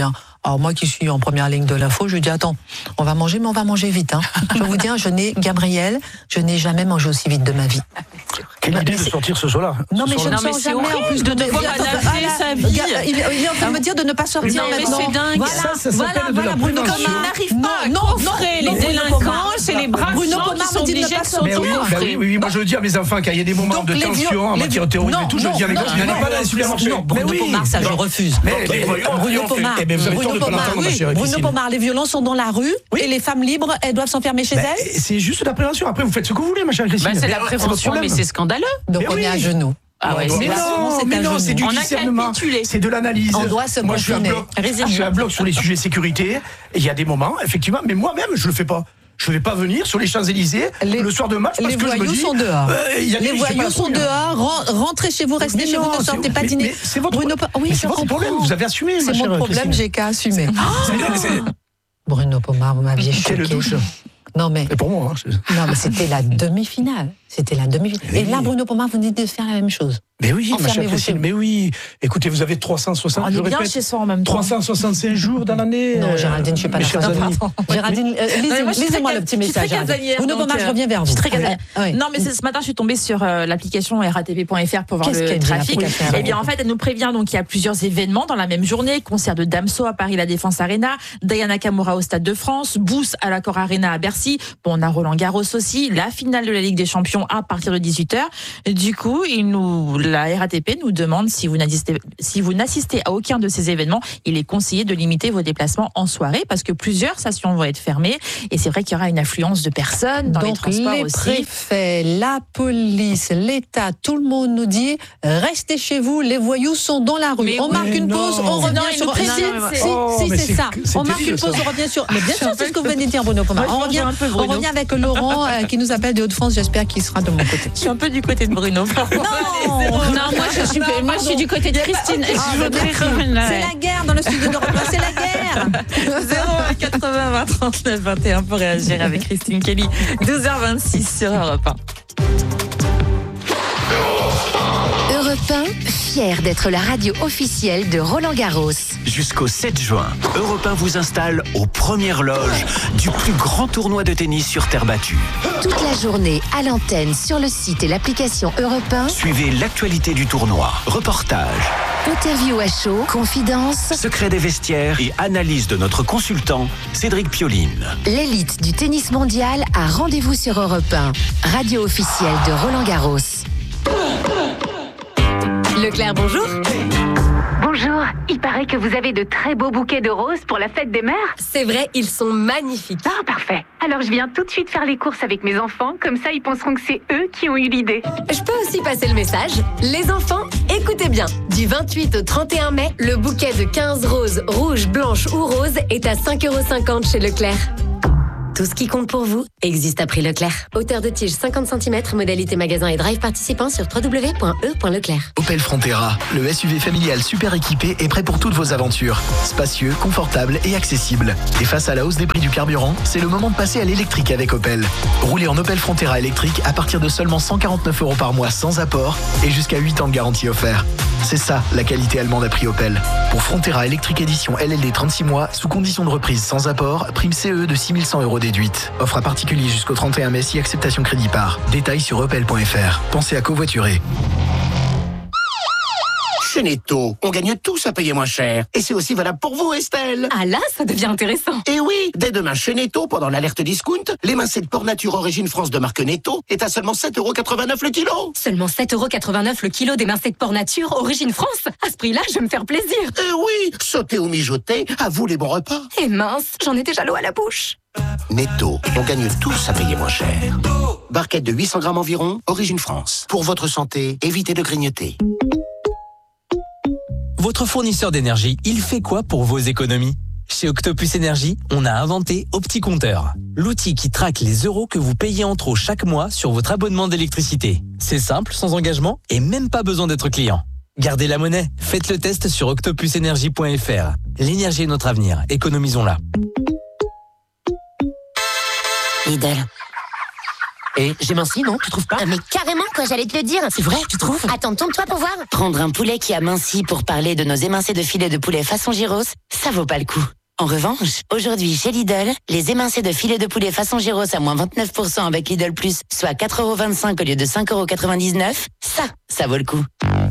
Alors moi qui suis en première ligne de l'info, je lui dis attends, on va manger, mais on va manger vite. Hein. Je vais vous dire, je n'ai, Gabriel, je n'ai jamais mangé aussi vite de ma vie. Quelle idée de sortir ce soir-là. Non mais ce je ne sors jamais en plus de devoir adapter sa vie. Il est en train de me dire de ne pas sortir non, maintenant. Mais c'est dingue. Voilà, ça, ça voilà, s'appelle de voilà, la Bruno prévention. Pomar n'arrive pas à non, coffrer non, les non, délinquants, c'est les braves Bruno gens qui Pomar sont me dit de ne obligés pas de sortir. Ben oui, ben oui, oui, moi je le dis à mes enfants, quand il y a des moments Donc, de les tension vieux- en les matière de terrorisme et tout, je le dis à mes non, gosses, n'allez non, pas dans les supermarchés. non, Bruno Mais oui. Pomar, ça je refuse. Mais Bruno Pomar, eh ben, vous avez Bruno tort de pas Pomar, l'entendre, ma oui. chère Bruno Christine. Pomar, les violences sont dans la rue Oui. et les femmes libres, elles doivent s'enfermer chez Ben, elles. c'est juste de la prévention. Après, vous faites ce que vous voulez, ma chère Christine. Bah, c'est de la Mais, votre prévention, mais problème. c'est scandaleux. Donc Mais on oui. est à genoux. Ah ouais, Mais c'est non, mais non, c'est du On a discernement, capitulé. c'est de l'analyse. On doit se Moi, je suis un confiner. bloc, je suis un bloc sur les sujets sécurité. Et il y a des moments, effectivement, mais moi-même, je le fais pas. Je vais pas venir sur les Champs-Élysées Les- le soir de match parce Les que je me voyous dis. sont dehors. euh, il y a des- Les j'ai pas voyous la sont trouille, hein. dehors. Ren- Rentrez chez vous, restez Mais chez vous, non, ne c'est- sortez pas mais- dîner. mais c'est votre- Bruno, Pa- oui, mais je c'est votre comprends. problème, vous avez assumé, ma C'est chère mon problème, Christine. j'ai qu'à assumer. C'est- c'est- Bruno Pomar, vous m'aviez Quelle choqué. douche. Non mais, Et pour moi, hein, je- non mais c'était la demi-finale. C'était la demi-finale. Et Oui. là, Bruno Pomar, vous dites de faire la même chose. Mais oui, ma chère Enfermez-vous chez Christine, vous. mais oui. Écoutez, vous avez trois cent soixante, On je est bien répète, chez soi en même temps. trois cent soixante-cinq jours dans l'année. Non, euh, Géraldine, je suis pas mes là. chers Non, amis. pardon. Géraldine, euh, lisez- Non, mais moi, je suis lisez-moi très le petit cas- je suis message. très Géraldine. casanière, Bruno donc, Pomar, je euh, reviens vers vous. Je suis très casanière. Ah, oui. Non, mais c'est- ce matin, je suis tombée sur euh, l'application R A T P point F R pour voir Qu'est-ce le qu'elle dit, trafic. l'application Eh bien, en fait, elle nous prévient donc qu'il y a plusieurs événements dans la même journée. Concert de Damso à Paris, la Défense Arena, Diana Nakamura au Stade de France, Boost à l'Accor Arena à Bercy. Bon, on a Roland Garros aussi, la finale de la Ligue des Champions à partir de dix-huit heures. Du coup, il nous, la R A T P nous demande si vous n'assistez, si vous n'assistez à aucun de ces événements, il est conseillé de limiter vos déplacements en soirée parce que plusieurs stations vont être fermées et c'est vrai qu'il y aura une affluence de personnes dans les Donc transports les aussi. préfets, la police, l'État, tout le monde nous dit restez chez vous, les voyous sont dans la rue. Mais on oui. marque une non. pause, on Non, revient il sur. nous Si, précise, si, c'est- Oh, si, mais c'est c'est- ça. c'est On marque terrible, une pause, ça. on revient sur. Mais bien sûr, c'est ce que vous venez de dire, Bruno Pomar. Moi, je On rejoins revient, un peu on Bruno. revient avec Laurent euh, qui nous appelle de Hauts-de-France. J'espère qu'il sera de mon côté. Je suis un peu du côté de Bruno. Non, Non, moi je suis, moi, je suis du côté de Christine. Ah, Je voudrais merci. revenir. C'est la guerre dans le studio d'Europe un, c'est la guerre. zéro un quatre-vingts vingt trente-neuf vingt et un pour réagir avec Christine Kelly. douze heures vingt-six sur Europe un. Europe un, fier d'être la radio officielle de Roland Garros. Jusqu'au sept juin, Europe un vous installe aux premières loges du plus grand tournoi de tennis sur terre battue. Toute la journée à l'antenne, sur le site et l'application Europe un. Suivez l'actualité du tournoi, reportages, Interview à chaud, confidence. secrets des vestiaires et analyse de notre consultant Cédric Pioline. L'élite du tennis mondial a rendez-vous sur Europe un, radio officielle de Roland Garros. Leclerc, bonjour. Bonjour, il paraît que vous avez de très beaux bouquets de roses pour la fête des mères. C'est vrai, ils sont magnifiques. Ah, parfait. Alors je viens tout de suite faire les courses avec mes enfants, comme ça ils penseront que c'est eux qui ont eu l'idée. Je peux aussi passer le message. Les enfants, écoutez bien. Du vingt-huit au trente et un mai, le bouquet de quinze roses, rouges, blanches ou roses est à cinq euros cinquante chez Leclerc. Tout ce qui compte pour vous existe à prix Leclerc. Hauteur de tige cinquante centimètres, modalité magasin et drive participant sur w w w point e point leclerc. Opel Frontera, le S U V familial super équipé est prêt pour toutes vos aventures. Spacieux, confortable et accessible. Et face à la hausse des prix du carburant, c'est le moment de passer à l'électrique avec Opel. Roulez en Opel Frontera électrique à partir de seulement cent quarante-neuf euros par mois sans apport et jusqu'à huit ans de garantie offert. C'est ça, la qualité allemande à prix Opel. Pour Frontera électrique édition L L D trente-six mois, sous condition de reprise sans apport, prime C E de six mille cent euros déduite. Offre à particulier jusqu'au trente et un mai si acceptation crédit par. Détails sur opel point f r. Pensez à covoiturer. Chez Netto, on gagne tous à payer moins cher. Et c'est aussi valable pour vous, Estelle. Ah là, ça devient intéressant. Et oui, dès demain chez Netto, pendant l'alerte discount, l'émincé de porc nature origine France de marque Netto est à seulement sept euros quatre-vingt-neuf le kilo. Seulement sept euros quatre-vingt-neuf le kilo d'émincé de porc nature, origine France. À ce prix-là, je vais me faire plaisir. Et oui, sauter ou mijoter, à vous les bons repas. Et mince, j'en ai déjà l'eau à la bouche. Netto, on gagne tous à payer moins cher. Barquette de huit cents grammes environ, origine France. Pour votre santé, évitez de grignoter. Votre fournisseur d'énergie, il fait quoi pour vos économies ? Chez Octopus Énergie, on a inventé OptiCompteur, l'outil qui traque les euros que vous payez en trop chaque mois sur votre abonnement d'électricité. C'est simple, sans engagement et même pas besoin d'être client. Gardez la monnaie, faites le test sur octopus énergie point f r. L'énergie est notre avenir, économisons-la. Lidl. Et j'ai minci, non? Tu trouves pas? Mais carrément, quoi, j'allais te le dire. C'est vrai, tu trouves? Attends, tourne-toi pour voir. Prendre un poulet qui a minci pour parler de nos émincés de filet de poulet façon gyros, ça vaut pas le coup. En revanche, aujourd'hui chez Lidl, les émincés de filet de poulet façon gyros à moins vingt-neuf pour cent avec Lidl Plus, soit quatre euros vingt-cinq au lieu de cinq euros quatre-vingt-dix-neuf, ça, ça vaut le coup.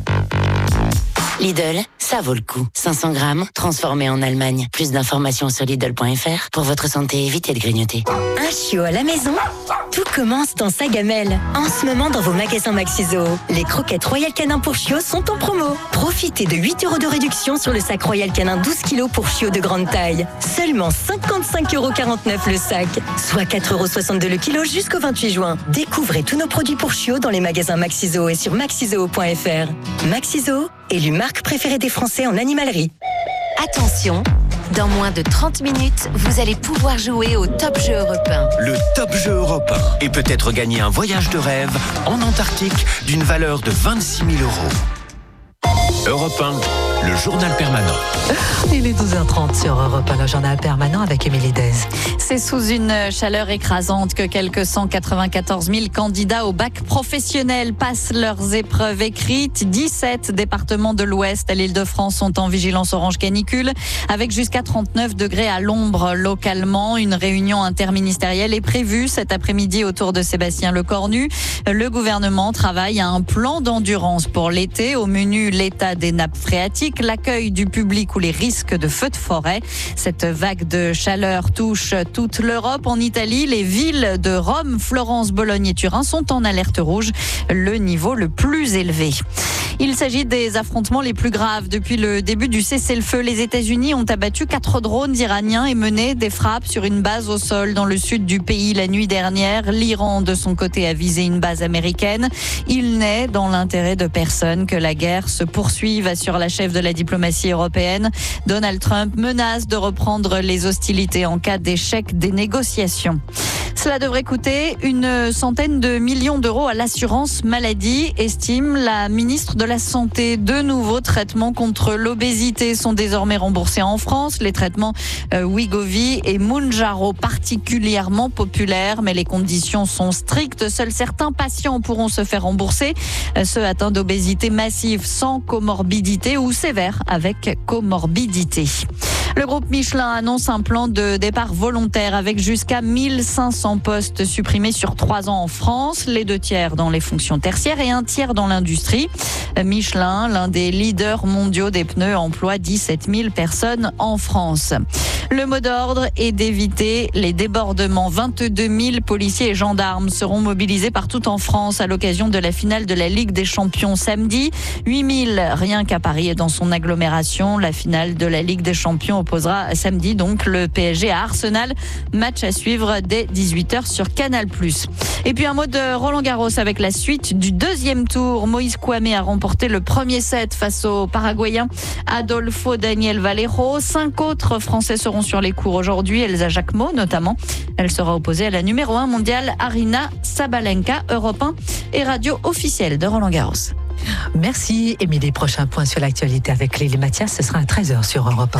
Lidl, ça vaut le coup. cinq cents grammes, transformé en Allemagne. Plus d'informations sur Lidl point F R. Pour votre santé, évitez de grignoter. Un chiot à la maison? Tout commence dans sa gamelle. En ce moment, dans vos magasins Maxiso, les croquettes Royal Canin pour chiots sont en promo. Profitez de huit euros de réduction sur le sac Royal Canin douze kilos pour chiots de grande taille. Seulement cinquante-cinq euros quarante-neuf le sac, soit quatre euros soixante-deux le kilo jusqu'au vingt-huit juin. Découvrez tous nos produits pour chiots dans les magasins Maxiso et sur maxiso point F R. Maxiso, élu marque préférée des Français en animalerie. Attention, dans moins de trente minutes, vous allez pouvoir jouer au Top Jeu européen. Le Top Jeu européen. Et peut-être gagner un voyage de rêve en Antarctique d'une valeur de vingt-six mille euros. Europe un, le journal permanent. Il est douze heures trente sur Europe un, le journal permanent avec Émilie Dez. C'est sous une chaleur écrasante que quelques cent quatre-vingt-quatorze mille candidats au bac professionnel passent leurs épreuves écrites. dix-sept départements de l'Ouest à l'Île-de-France sont en vigilance orange canicule, avec jusqu'à trente-neuf degrés à l'ombre localement. Une réunion interministérielle est prévue cet après-midi autour de Sébastien Lecornu. Le gouvernement travaille à un plan d'endurance pour l'été. Au menu, l'état des nappes phréatiques, l'accueil du public ou les risques de feux de forêt. Cette vague de chaleur touche toute l'Europe. En Italie, les villes de Rome, Florence, Bologne et Turin sont en alerte rouge, le niveau le plus élevé. Il s'agit des affrontements les plus graves depuis le début du cessez-le-feu. Les États-Unis ont abattu quatre drones iraniens et mené des frappes sur une base au sol dans le sud du pays la nuit dernière. L'Iran, de son côté, a visé une base américaine. Il n'est dans l'intérêt de personne que la guerre se poursuive, assure la chef de la diplomatie européenne. Donald Trump menace de reprendre les hostilités en cas d'échec des négociations. Cela devrait coûter une centaine de millions d'euros à l'assurance maladie, estime la ministre de la Santé. De nouveaux traitements contre l'obésité sont désormais remboursés en France. Les traitements euh, Wegovy et Mounjaro particulièrement populaires, mais les conditions sont strictes. Seuls certains patients pourront se faire rembourser, euh, ceux atteints d'obésité massive sans comorbidité ou sévère avec comorbidité. Le groupe Michelin annonce un plan de départ volontaire avec jusqu'à mille cinq cents postes supprimés sur trois ans en France, les deux tiers dans les fonctions tertiaires et un tiers dans l'industrie. Michelin, l'un des leaders mondiaux des pneus, emploie dix-sept mille personnes en France. Le mot d'ordre est d'éviter les débordements. vingt-deux mille policiers et gendarmes seront mobilisés partout en France à l'occasion de la finale de la Ligue des Champions samedi. huit mille rien qu'à Paris et dans son agglomération. La finale de la Ligue des Champions opposera samedi donc le P S G à Arsenal. Match à suivre dès dix-huit heures sur Canal plus. Et puis un mot de Roland Garros avec la suite du deuxième tour. Moïse Kouamé a remporté le premier set face au Paraguayen Adolfo Daniel Valero. Cinq autres Français seront sur les cours aujourd'hui. Elsa Jacquemot notamment. Elle sera opposée à la numéro un mondiale Arina Sabalenka. Europe un et radio officielle de Roland Garros. Merci Émilie. Prochain point sur l'actualité avec Lélie Mathias, ce sera à treize heures sur Europe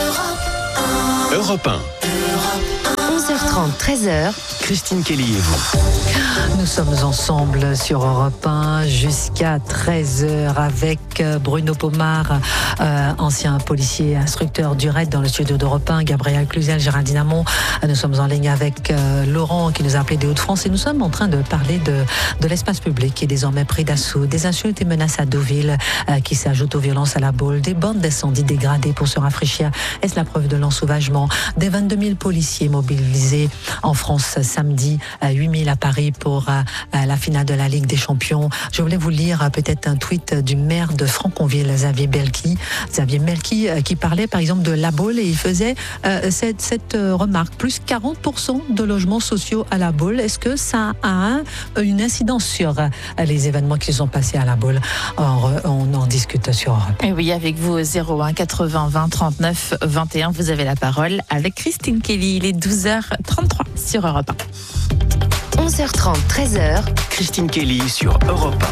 un. Europe un. onze heures trente, treize heures. Christine Kelly et vous. Nous sommes ensemble sur Europe un jusqu'à treize heures avec Bruno Pomar, euh, ancien policier instructeur du R A I D dans le studio d'Europe un, Gabriel Cluzel, Géraldine Amont. Nous sommes en ligne avec euh, Laurent qui nous a appelé des Hauts-de-France et nous sommes en train de parler de, de l'espace public qui est désormais pris d'assaut, des insultes et menaces à Deauville euh, qui s'ajoutent aux violences à la Baule, des bandes d'incendie dégradées pour se rafraîchir. Est-ce la preuve de l'ensauvagement? Des vingt-deux mille policiers mobilisés en France samedi, huit mille à Paris pour euh, la finale de la Ligue des Champions. Je voulais vous lire euh, peut-être un tweet du maire de Franconville, Xavier Melki, Xavier Melki euh, qui parlait par exemple de la Baule et il faisait euh, cette, cette euh, remarque, plus quarante pour cent de logements sociaux à la Baule. Est-ce que ça a un, une incidence sur euh, les événements qui sont passés à la Baule? Or, on en discute sur Europe. Et oui, avec vous, zéro un quatre-vingts vingt trente-neuf vingt et un, vous avez la parole avec Christine Kelly. Il est douze heures trente-trois sur Europe un. onze heures trente, treize heures. Christine Kelly sur Europe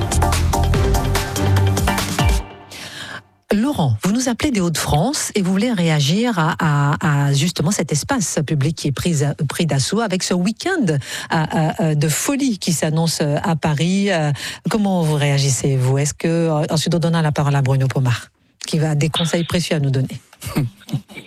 un. Laurent, vous nous appelez des Hauts-de-France et vous voulez réagir à, à, à justement cet espace public qui est pris, pris d'assaut avec ce week-end à, à, de folie qui s'annonce à Paris. Comment vous réagissez, vous? Est-ce que, ensuite on donne la parole à Bruno Pomar qui va des conseils précieux à nous donner.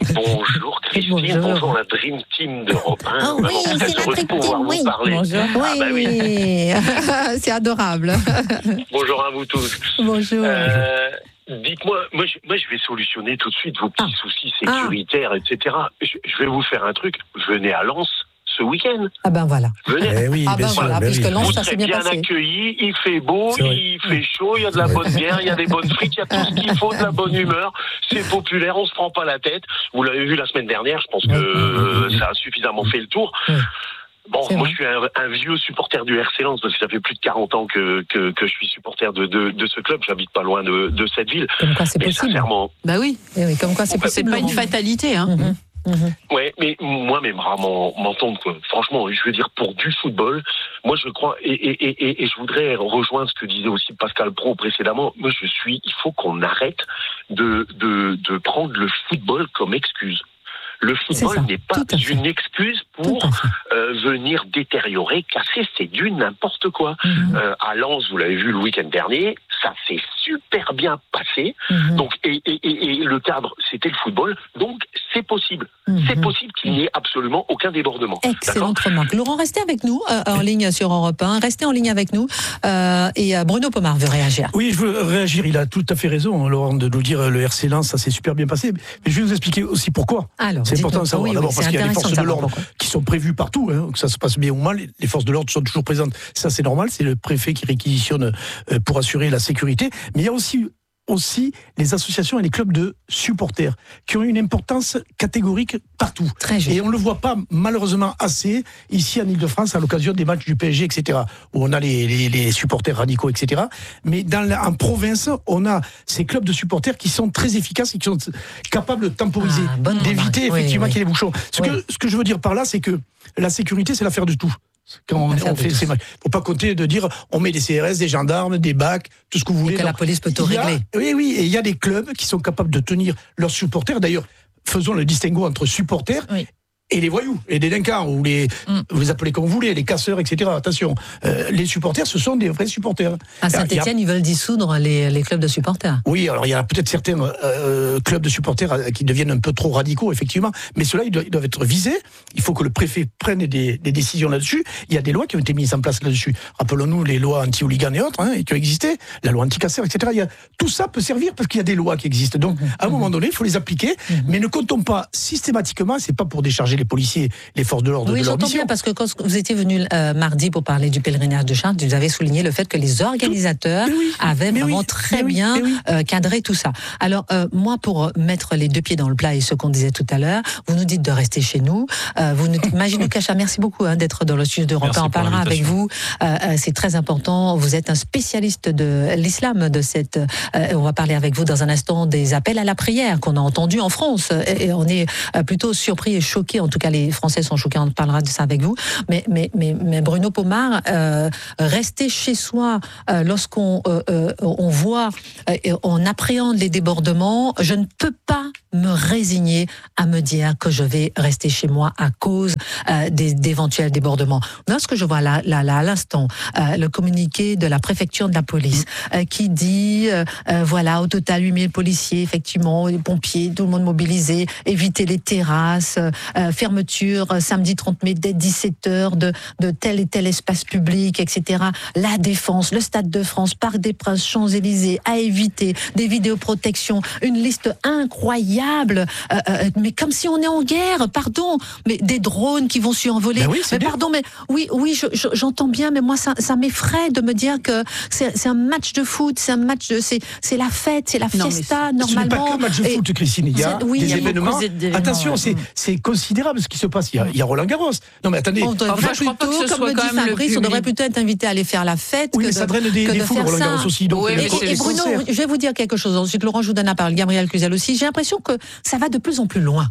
Bonjour Christine, bonjour, bonjour la Dream Team d'Europe un. Oh oui, c'est la Dream Team, oui. Bonjour. Ah, oui, bah oui. C'est adorable. Bonjour à vous tous. Bonjour. Euh, dites-moi, moi je, moi je vais solutionner tout de suite vos petits ah. soucis sécuritaires, ah. et cetera. Je, je vais vous faire un truc, venez à Lens ce week-end. Ah ben voilà. Venez. Eh oui, ah ben sûr, voilà, ben puisque oui. Lens, vous ça serez s'est bien, bien passé. accueillis, il fait beau, il fait chaud, il y a de la bonne bière, il y a des bonnes frites, il y a tout ce qu'il faut, de la bonne humeur. C'est populaire, on se prend pas la tête. Vous l'avez vu la semaine dernière, je pense que euh, ça a suffisamment fait le tour. Bon, moi je suis un, un vieux supporter du R C Lens parce que ça fait plus de quarante ans que, que, que je suis supporter de, de, de ce club. J'habite pas loin de, de cette ville. Comme quoi c'est mais possible. Sincèrement. Bah oui. Et oui, comme quoi c'est possible. C'est pas une fatalité, hein. Mm-hmm. Mmh. Ouais, mais moi, même vraiment m'entendre, quoi. Franchement, je veux dire, pour du football, moi je crois, et, et, et, et je voudrais rejoindre ce que disait aussi Pascal Praud précédemment. Moi, je suis, il faut qu'on arrête de, de, de prendre le football comme excuse. Le football n'est pas une excuse pour euh, venir détériorer, casser, c'est du n'importe quoi. Mmh. Euh, à Lens, vous l'avez vu le week-end dernier, ça s'est super bien passé. Mmh. Donc, et, et, et, et le cadre, c'était le football. Donc, c'est possible. Mmh. C'est possible qu'il n'y ait absolument aucun débordement. Excellente remarque. Laurent, restez avec nous euh, en ligne sur Europe un. Restez en ligne avec nous. Euh, et euh, Bruno Pomar veut réagir. Oui, je veux réagir. Il a tout à fait raison, Laurent, de nous dire le R C Lens, ça s'est super bien passé. Mais je vais vous expliquer aussi pourquoi. Alors, c'est important de savoir. Oui, D'abord oui, parce qu'il y a des forces de l'ordre pourquoi. qui sont prévues partout, hein, que ça se passe bien ou mal. Les forces de l'ordre sont toujours présentes. Ça, c'est normal. C'est le préfet qui réquisitionne euh, pour assurer la sécurité. Mais il y a aussi aussi les associations et les clubs de supporters qui ont une importance catégorique partout. Très et on ne le voit pas malheureusement assez ici en Ile-de-France à l'occasion des matchs du P S G, et cetera, où on a les, les, les supporters radicaux, et cetera. Mais dans la, en province, on a ces clubs de supporters qui sont très efficaces et qui sont capables de temporiser, ah, d'éviter effectivement oui, qu'il y ait des bouchons. Ce, oui. que, ce que je veux dire par là, c'est que la sécurité, c'est l'affaire de tout. Quand on, on fait ces matchs. Faut pas compter de dire on met des C R S, des gendarmes, des B A C, tout ce que vous voulez. Et que la police peut tout régler. Oui, oui, et il y a des clubs qui sont capables de tenir leurs supporters. D'ailleurs, faisons le distinguo entre supporters oui. et les voyous, les délinquants, ou les, mm. vous les appelez comme vous voulez, les casseurs, et cetera. Attention, euh, les supporters, ce sont des vrais supporters. À Saint-Etienne, a... ils veulent dissoudre les, les clubs de supporters. Oui, alors il y a peut-être certains euh, clubs de supporters qui deviennent un peu trop radicaux, effectivement, mais ceux-là, ils doivent, ils doivent être visés. Il faut que le préfet prenne des, des décisions là-dessus. Il y a des lois qui ont été mises en place là-dessus. Rappelons-nous les lois anti-hooligans et autres, hein, qui ont existé, la loi anti-casseurs, et cetera. Il y a, tout ça peut servir parce qu'il y a des lois qui existent. Donc, à un mmh. moment donné, il faut les appliquer, mmh. mais ne comptons pas systématiquement, c'est pas pour décharger les policiers, les forces de l'ordre oui, de leur mission. Oui, j'entends bien, parce que quand vous étiez venu euh, mardi pour parler du pèlerinage de Chartres, vous avez souligné le fait que les organisateurs oui, avaient vraiment oui, très bien oui. euh, cadré tout ça. Alors, euh, moi, pour mettre les deux pieds dans le plat et ce qu'on disait tout à l'heure, vous nous dites de rester chez nous. Euh, vous nous dites, Magie Kacha, merci beaucoup hein, d'être dans le studio d'Europe un. On parlera avec vous. Euh, c'est très important. Vous êtes un spécialiste de l'islam, de cette. Euh, on va parler avec vous dans un instant des appels à la prière qu'on a entendus en France. Et, et on est plutôt surpris et choqués. En tout cas, les Français sont choqués. On parlera de ça avec vous. Mais, mais, mais, mais Bruno Pomar, euh, rester chez soi euh, lorsqu'on euh, euh, on voit, euh, on appréhende les débordements, je ne peux pas me résigner à me dire que je vais rester chez moi à cause euh, des, d'éventuels débordements. Lorsque je vois là, là, là à l'instant, euh, le communiqué de la préfecture de la police euh, qui dit, euh, euh, voilà, au total huit mille policiers, effectivement, les pompiers, tout le monde mobilisé, éviter les terrasses, euh, fermeture euh, samedi trente mai dès dix-sept heures de, de tel et tel espace public, et cetera. La Défense, le Stade de France, Parc des Princes, Champs-Élysées, à éviter, des vidéoprotections, une liste incroyable, euh, euh, mais comme si on est en guerre, pardon, mais des drones qui vont survoler. Ben oui, mais bien. pardon, mais oui, oui, je, je, j'entends bien, mais moi ça, ça m'effraie de me dire que c'est, c'est un match de foot, c'est un match de, c'est, c'est la fête, c'est la fiesta, non, normalement. Ce n'est pas que un match de et, foot, Christine. Il y a oui, des il y a événements. Attention, ouais. c'est, c'est considérable ce qui se passe. Il y a, il y a Roland Garros. Non, mais attendez. On devrait enfin, plutôt, comme le dit Fabrice, on devrait plutôt être invité à aller faire la fête. Oui, que mais de, ça draine des, que des de fous, faire Roland ça. Garros aussi. Donc, oui, et, et Bruno, je vais vous dire quelque chose. Ensuite, Laurent, je vous donne la parole. Gabriel Cluzel aussi. J'ai l'impression que ça va de plus en plus loin.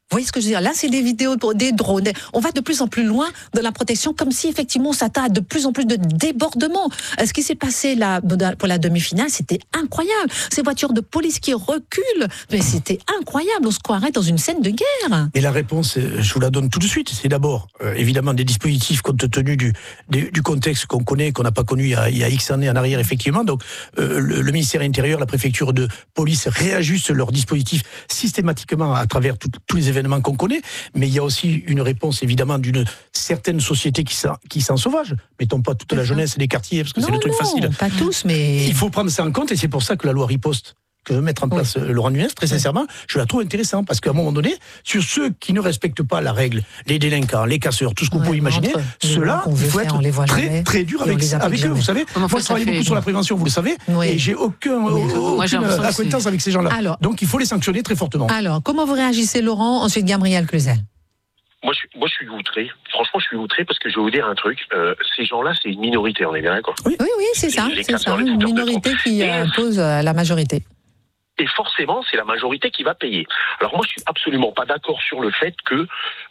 Vous voyez ce que je veux dire? Là, c'est des vidéos, des drones. On va de plus en plus loin de la protection, comme si effectivement on s'attend à de plus en plus de débordements. Ce qui s'est passé là pour la demi-finale, c'était incroyable. Ces voitures de police qui reculent, mais c'était incroyable. On se croirait dans une scène de guerre. Et la réponse, je vous la donne tout de suite. C'est d'abord, euh, évidemment, des dispositifs compte tenu du, du, du contexte qu'on connaît, qu'on n'a pas connu il y, a, il y a X années en arrière, effectivement. Donc, euh, le, le ministère intérieur, la préfecture de police réajustent leurs dispositifs systématiquement à travers tout, tous les événements qu'on connaît, mais il y a aussi une réponse évidemment d'une certaine société qui s'en, qui s'en sauvage. Mettons pas toute la jeunesse et les quartiers, parce que non, c'est le truc non, facile. Pas tous, mais... Il faut prendre ça en compte, et c'est pour ça que la loi riposte que veut mettre en place oui. Laurent Nunez, très sincèrement, je la trouve intéressante, parce qu'à un moment donné, sur ceux qui ne respectent pas la règle, les délinquants, les casseurs, tout ce qu'on ouais, peut imaginer, ceux-là, il faut être très, jamais, très dur avec, avec eux, vous savez. Moi, je travaille beaucoup fait... sur la prévention, vous le savez, oui. et j'ai aucun, oui. aucune Moi, acquaintance avec ces gens-là. Alors, donc, il faut les sanctionner très fortement. Alors, comment vous réagissez, Laurent? Ensuite, Gabriel Cluzel. Moi je, suis, moi, je suis outré. Franchement, je suis outré parce que je vais vous dire un truc. Euh, ces gens-là, c'est une minorité, on est bien d'accord? Oui, oui, oui, c'est ça. C'est ça, une minorité qui impose euh, la majorité. Et forcément, c'est la majorité qui va payer. Alors moi, je suis absolument pas d'accord sur le fait que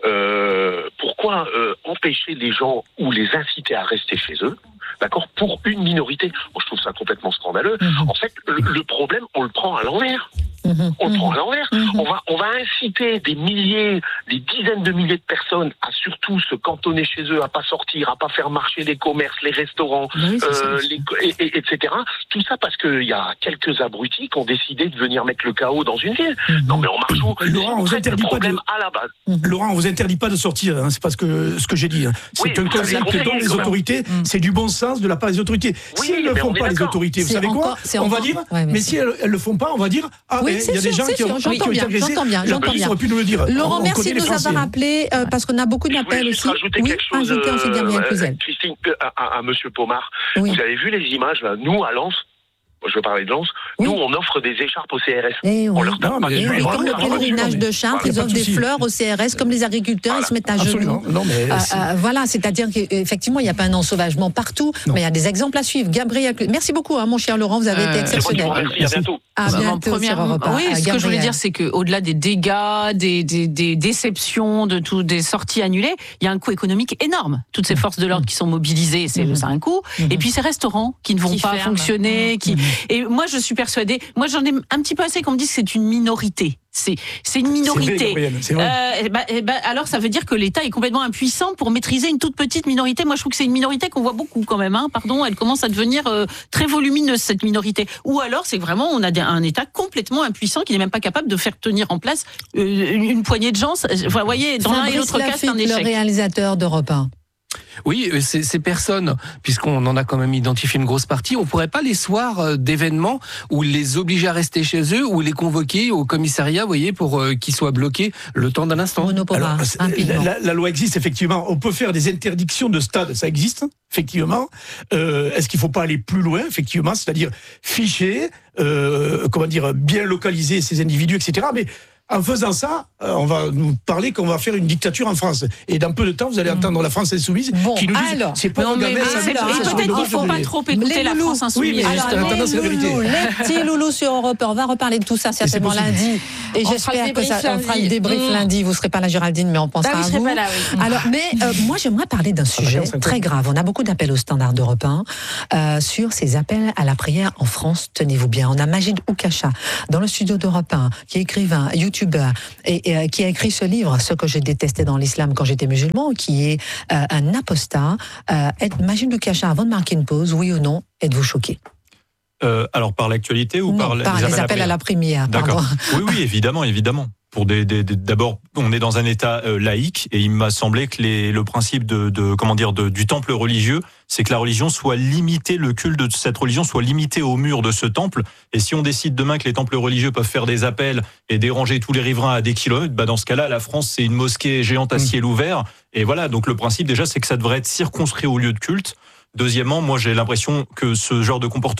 euh, pourquoi euh, empêcher les gens ou les inciter à rester chez eux, d'accord, pour une minorité. Moi, je trouve ça complètement scandaleux. Mmh. En fait, le, le problème, on le prend à l'envers. Mmh. On le prend à l'envers. Mmh. On va, on va inciter des milliers, des dizaines de milliers de personnes à surtout se cantonner chez eux, à pas sortir, à pas faire marcher les commerces, les restaurants, oui, euh, les, et, et, et cetera. Tout ça parce qu'il y a quelques abrutis qui ont décidé de venir mettre le chaos dans une ville. Mmh. Non, mais on marche où? Laurent, on vous interdit pas de... à la base. Mmh. Laurent, on vous interdit pas de sortir. Hein, c'est pas ce que ce que j'ai dit. Hein. C'est oui, un concept que donnent les autorités. Mmh. C'est du bon sens de la part des autorités. Oui, si elles ne le font pas, les autorités, vous savez quoi? On va dire. Mais si elles ne le font pas, on va dire. Ah, il y a des gens qui ont été agressés. J'entends bien, j'entends bien. Pu nous le dire. Laurent, merci de nous avoir appelé parce qu'on a beaucoup d'appels aussi. Oui, ajoutez ensuite Gabriel Cluzel. Christine, à Monsieur Pomard. Vous avez vu les images là? Nous à Lens. Je veux parler de Lens. Oui. Nous, on offre des écharpes au C R S. Et on oui. leur tape pas dessus. Oui, comme le pèlerinage de Chartres, ils offrent des fleurs au C R S, comme les agriculteurs, voilà. Ils se mettent à genoux. Non, mais euh, euh, voilà, c'est-à-dire qu'effectivement, il n'y a pas un ensauvagement partout, non. Mais il y a des exemples à suivre. Gabriel, merci beaucoup, hein, mon cher Laurent, vous avez euh, été exceptionnel. Merci, à bientôt. À bientôt. Première... Oui, ce Gabriel. Que je voulais dire, c'est qu'au-delà des dégâts, des, des, des déceptions, de tout, des sorties annulées, il y a un coût économique énorme. Toutes ces forces de l'ordre qui sont mobilisées, c'est mm-hmm. un coût. Mm-hmm. Et puis ces restaurants qui ne vont qui pas ferment. fonctionner. Qui... Et moi, je suis persuadée, moi j'en ai un petit peu assez qu'on me dise que c'est une minorité. C'est, c'est une minorité. C'est vrai, c'est vrai. Euh, et bah, et bah, alors ça veut dire que l'État est complètement impuissant pour maîtriser une toute petite minorité. Moi je trouve que c'est une minorité qu'on voit beaucoup quand même. Hein. Pardon, elle commence à devenir euh, très volumineuse cette minorité. Ou alors c'est que vraiment on a des, un État complètement impuissant qui n'est même pas capable de faire tenir en place euh, une, une poignée de gens. Vous voyez, dans l'un et l'autre cas, c'est un échec. Le réalisateur d'Europe un. Oui, ces, ces personnes, puisqu'on en a quand même identifié une grosse partie, on pourrait pas les soirs d'événements où les obliger à rester chez eux ou les convoquer au commissariat, vous voyez, pour euh, qu'ils soient bloqués le temps d'un instant. Alors, la, la loi existe effectivement. On peut faire des interdictions de stade, ça existe effectivement. Euh, est-ce qu'il faut pas aller plus loin, effectivement, c'est-à-dire ficher, euh, comment dire, bien localiser ces individus, et cetera. Mais en faisant ça, on va nous parler qu'on va faire une dictature en France. Et dans peu de temps, vous allez entendre la France insoumise bon, qui nous dit alors, c'est pas non, mais, mais c'est alors, peut-être qu'il ne faut pas trop écouter la France insoumise. Oui, mais alors, alors, tendance, c'est la vérité. Les petits loulous sur Europe un, on va reparler de tout ça certainement lundi. Et on j'espère que ça, on fera le débrief mmh. lundi. Vous ne serez pas là, Géraldine, mais on pensera bah, à vous. Pas là, oui. Alors, mais euh, moi, j'aimerais parler d'un sujet très grave. On a beaucoup d'appels au standard d'Europe un euh, sur ces appels à la prière en France. Tenez-vous bien. On a Majid Oukacha dans le studio d'Europe un, qui est écrivain, youtubeur, et Et, et qui a écrit ce livre, Ce que j'ai détesté dans l'islam quand j'étais musulman, qui est euh, un apostat. Euh, Majid Oukacha, avant de marquer une pause, oui ou non, êtes-vous choqué? euh, Alors par l'actualité ou non, par, par les, les appels à la prière? D'accord. Oui, oui, évidemment, évidemment. Pour des, des, des, d'abord, on est dans un État euh, laïque et il m'a semblé que les, le principe de, de comment dire de, du temple religieux, c'est que la religion soit limitée, le culte de cette religion soit limité au mur de ce temple. Et si on décide demain que les temples religieux peuvent faire des appels et déranger tous les riverains à des kilomètres, bah dans ce cas-là, la France c'est une mosquée géante à mmh. ciel ouvert. Et voilà, donc le principe déjà, c'est que ça devrait être circonscrit au lieu de culte. Deuxièmement, moi j'ai l'impression que ce genre de comportement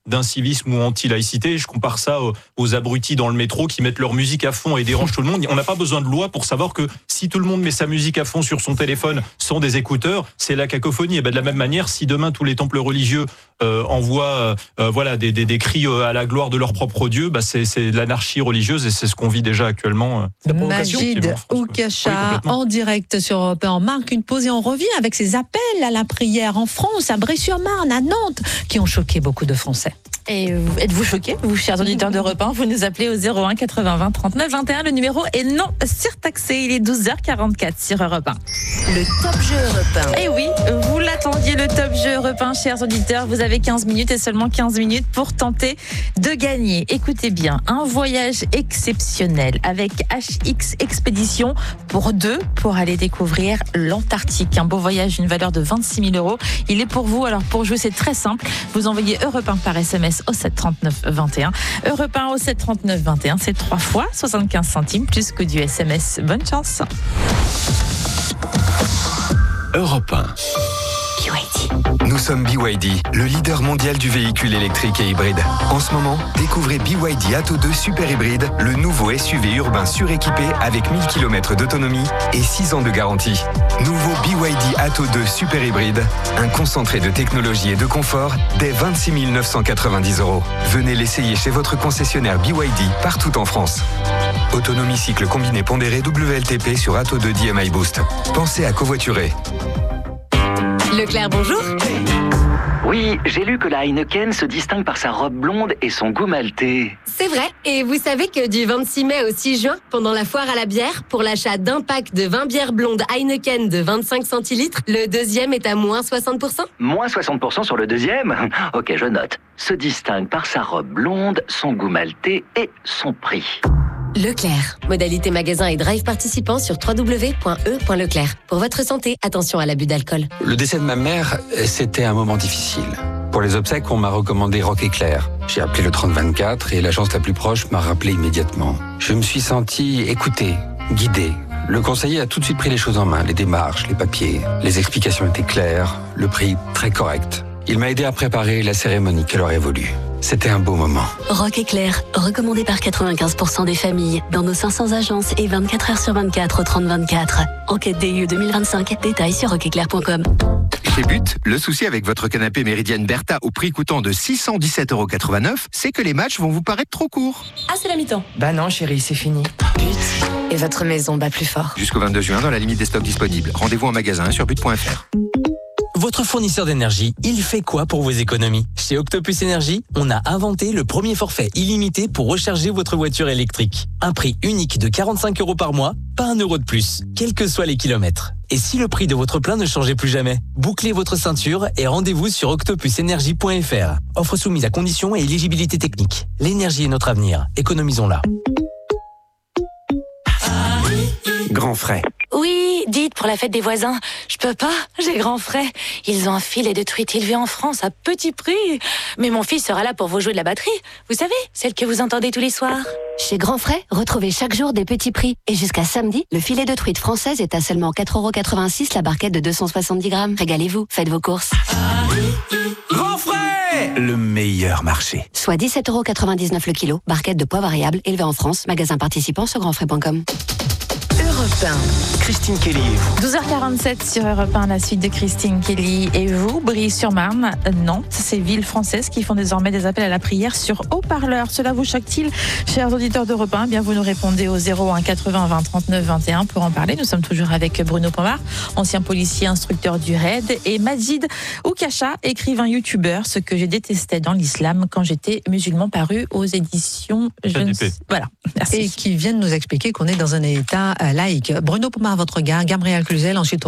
d'incivisme ou anti-laïcité. Je compare ça aux, aux abrutis dans le métro qui mettent leur musique à fond et dérangent tout le monde. On n'a pas besoin de loi pour savoir que si tout le monde met sa musique à fond sur son téléphone sans des écouteurs, c'est la cacophonie. Et ben de la même manière, si demain tous les temples religieux euh, envoient euh, voilà des, des, des cris à la gloire de leur propre Dieu, bah c'est, c'est de l'anarchie religieuse et c'est ce qu'on vit déjà actuellement. Euh, Majid Oukacha oui, en direct sur Europe un. On marque une pause et on revient avec ces appels à la prière en France, à Brie-sur-Marne, à Nantes, qui ont choqué beaucoup de Français. Et êtes-vous choqués, vous, chers auditeurs d'Europe un? Vous nous appelez au zéro un quatre-vingts vingt trente-neuf vingt et un. Le numéro est non surtaxé. Il est douze heures quarante-quatre sur Europe un. Le top jeu Europe un. Et oui, vous l'attendiez, le top jeu Europe un, chers auditeurs. Vous avez quinze minutes et seulement quinze minutes pour tenter de gagner. Écoutez bien, un voyage exceptionnel avec H X Expédition pour deux pour aller découvrir l'Antarctique. Un beau voyage, une valeur de vingt-six mille euros. Il est pour vous. Alors pour jouer, c'est très simple. Vous envoyez Europe un par S M S au sept trente-neuf vingt et un. Europe un au sept trente-neuf vingt et un, c'est trois fois soixante-quinze centimes plus que du S M S. Bonne chance. Europe un. B Y D. Nous sommes B Y D, le leader mondial du véhicule électrique et hybride. En ce moment, découvrez B Y D Atto deux Super Hybride, le nouveau S U V urbain suréquipé avec mille kilomètres d'autonomie et six ans de garantie. Nouveau B Y D Atto deux Super Hybride, un concentré de technologie et de confort dès vingt-six mille neuf cent quatre-vingt-dix euros. Venez l'essayer chez votre concessionnaire B Y D partout en France. Autonomie cycle combiné pondéré W L T P sur Atto deux D M I Boost. Pensez à covoiturer. Leclerc, bonjour. Oui, j'ai lu que la Heineken se distingue par sa robe blonde et son goût maltais. C'est vrai, et vous savez que du vingt-six mai au six juin, pendant la foire à la bière, pour l'achat d'un pack de vingt bières blondes Heineken de vingt-cinq centilitres, le deuxième est à moins soixante pour cent. Moins soixante pour cent sur le deuxième ? Ok, je note. Se distingue par sa robe blonde, son goût maltais et son prix. Leclerc. Modalité magasin et drive participant sur w w w point e point leclerc. Pour votre santé, attention à l'abus d'alcool. Le décès de ma mère, c'était un moment difficile. Pour les obsèques, on m'a recommandé Rock Éclair. J'ai appelé le trente vingt-quatre et l'agence la plus proche m'a rappelé immédiatement. Je me suis senti écouté, guidé. Le conseiller a tout de suite pris les choses en main, les démarches, les papiers. Les explications étaient claires, le prix très correct. Il m'a aidé à préparer la cérémonie qu'elle aurait voulu. C'était un beau moment. Rock Éclair, recommandé par quatre-vingt-quinze pour cent des familles, dans nos cinq cents agences et vingt-quatre heures sur vingt-quatre au trente vingt-quatre. Enquête D I E deux mille vingt-cinq, détails sur rock éclair point com. Chez But, le souci avec votre canapé Méridienne Bertha au prix coûtant de six cent dix-sept euros quatre-vingt-neuf, c'est que les matchs vont vous paraître trop courts. Ah, c'est la mi-temps. Bah non, chérie, c'est fini. But, et votre maison bat plus fort. Jusqu'au vingt-deux juin, dans la limite des stocks disponibles. Rendez-vous en magasin sur but point f r. Votre fournisseur d'énergie, il fait quoi pour vos économies? Chez Octopus Énergie, on a inventé le premier forfait illimité pour recharger votre voiture électrique. Un prix unique de quarante-cinq euros par mois, pas un euro de plus, quels que soient les kilomètres. Et si le prix de votre plein ne changeait plus jamais? Bouclez votre ceinture et rendez-vous sur octopus énergie point f r. Offre soumise à conditions et éligibilité technique. L'énergie est notre avenir, économisons-la. Grand frais. Oui, dites pour la fête des voisins. Je peux pas, j'ai grand frais. Ils ont un filet de truite élevé en France à petit prix. Mais mon fils sera là pour vous jouer de la batterie. Vous savez, celle que vous entendez tous les soirs. Chez Grand Frais, retrouvez chaque jour des petits prix. Et jusqu'à samedi, le filet de truite française est à seulement quatre euros quatre-vingt-six la barquette de deux cent soixante-dix grammes. Régalez-vous, faites vos courses. Grand frais, le meilleur marché. Soit dix-sept euros quatre-vingt-dix-neuf le kilo. Barquette de poids variable élevée en France. Magasin participant sur grand frais point com. Europe un. Christine Kelly et vous. douze heures quarante-sept sur Europe un, la suite de Christine Kelly et vous. Brie-sur-Marne, Nantes, ces villes françaises qui font désormais des appels à la prière sur haut-parleur. Cela vous choque-t-il, chers auditeurs d'Europe un? Bien, vous nous répondez au zéro un quatre-vingts vingt trente-neuf vingt et un pour en parler. Nous sommes toujours avec Bruno Pommard, ancien policier instructeur du R A I D, et Majid Oukacha, écrivain youtubeur, ce que j'ai détesté dans l'islam quand j'étais musulman, paru aux éditions Jeunes. Voilà, merci. Et qui viennent nous expliquer qu'on est dans un état laïque. Bruno Pommard, votre gars, Gabriel Cluzel, ensuite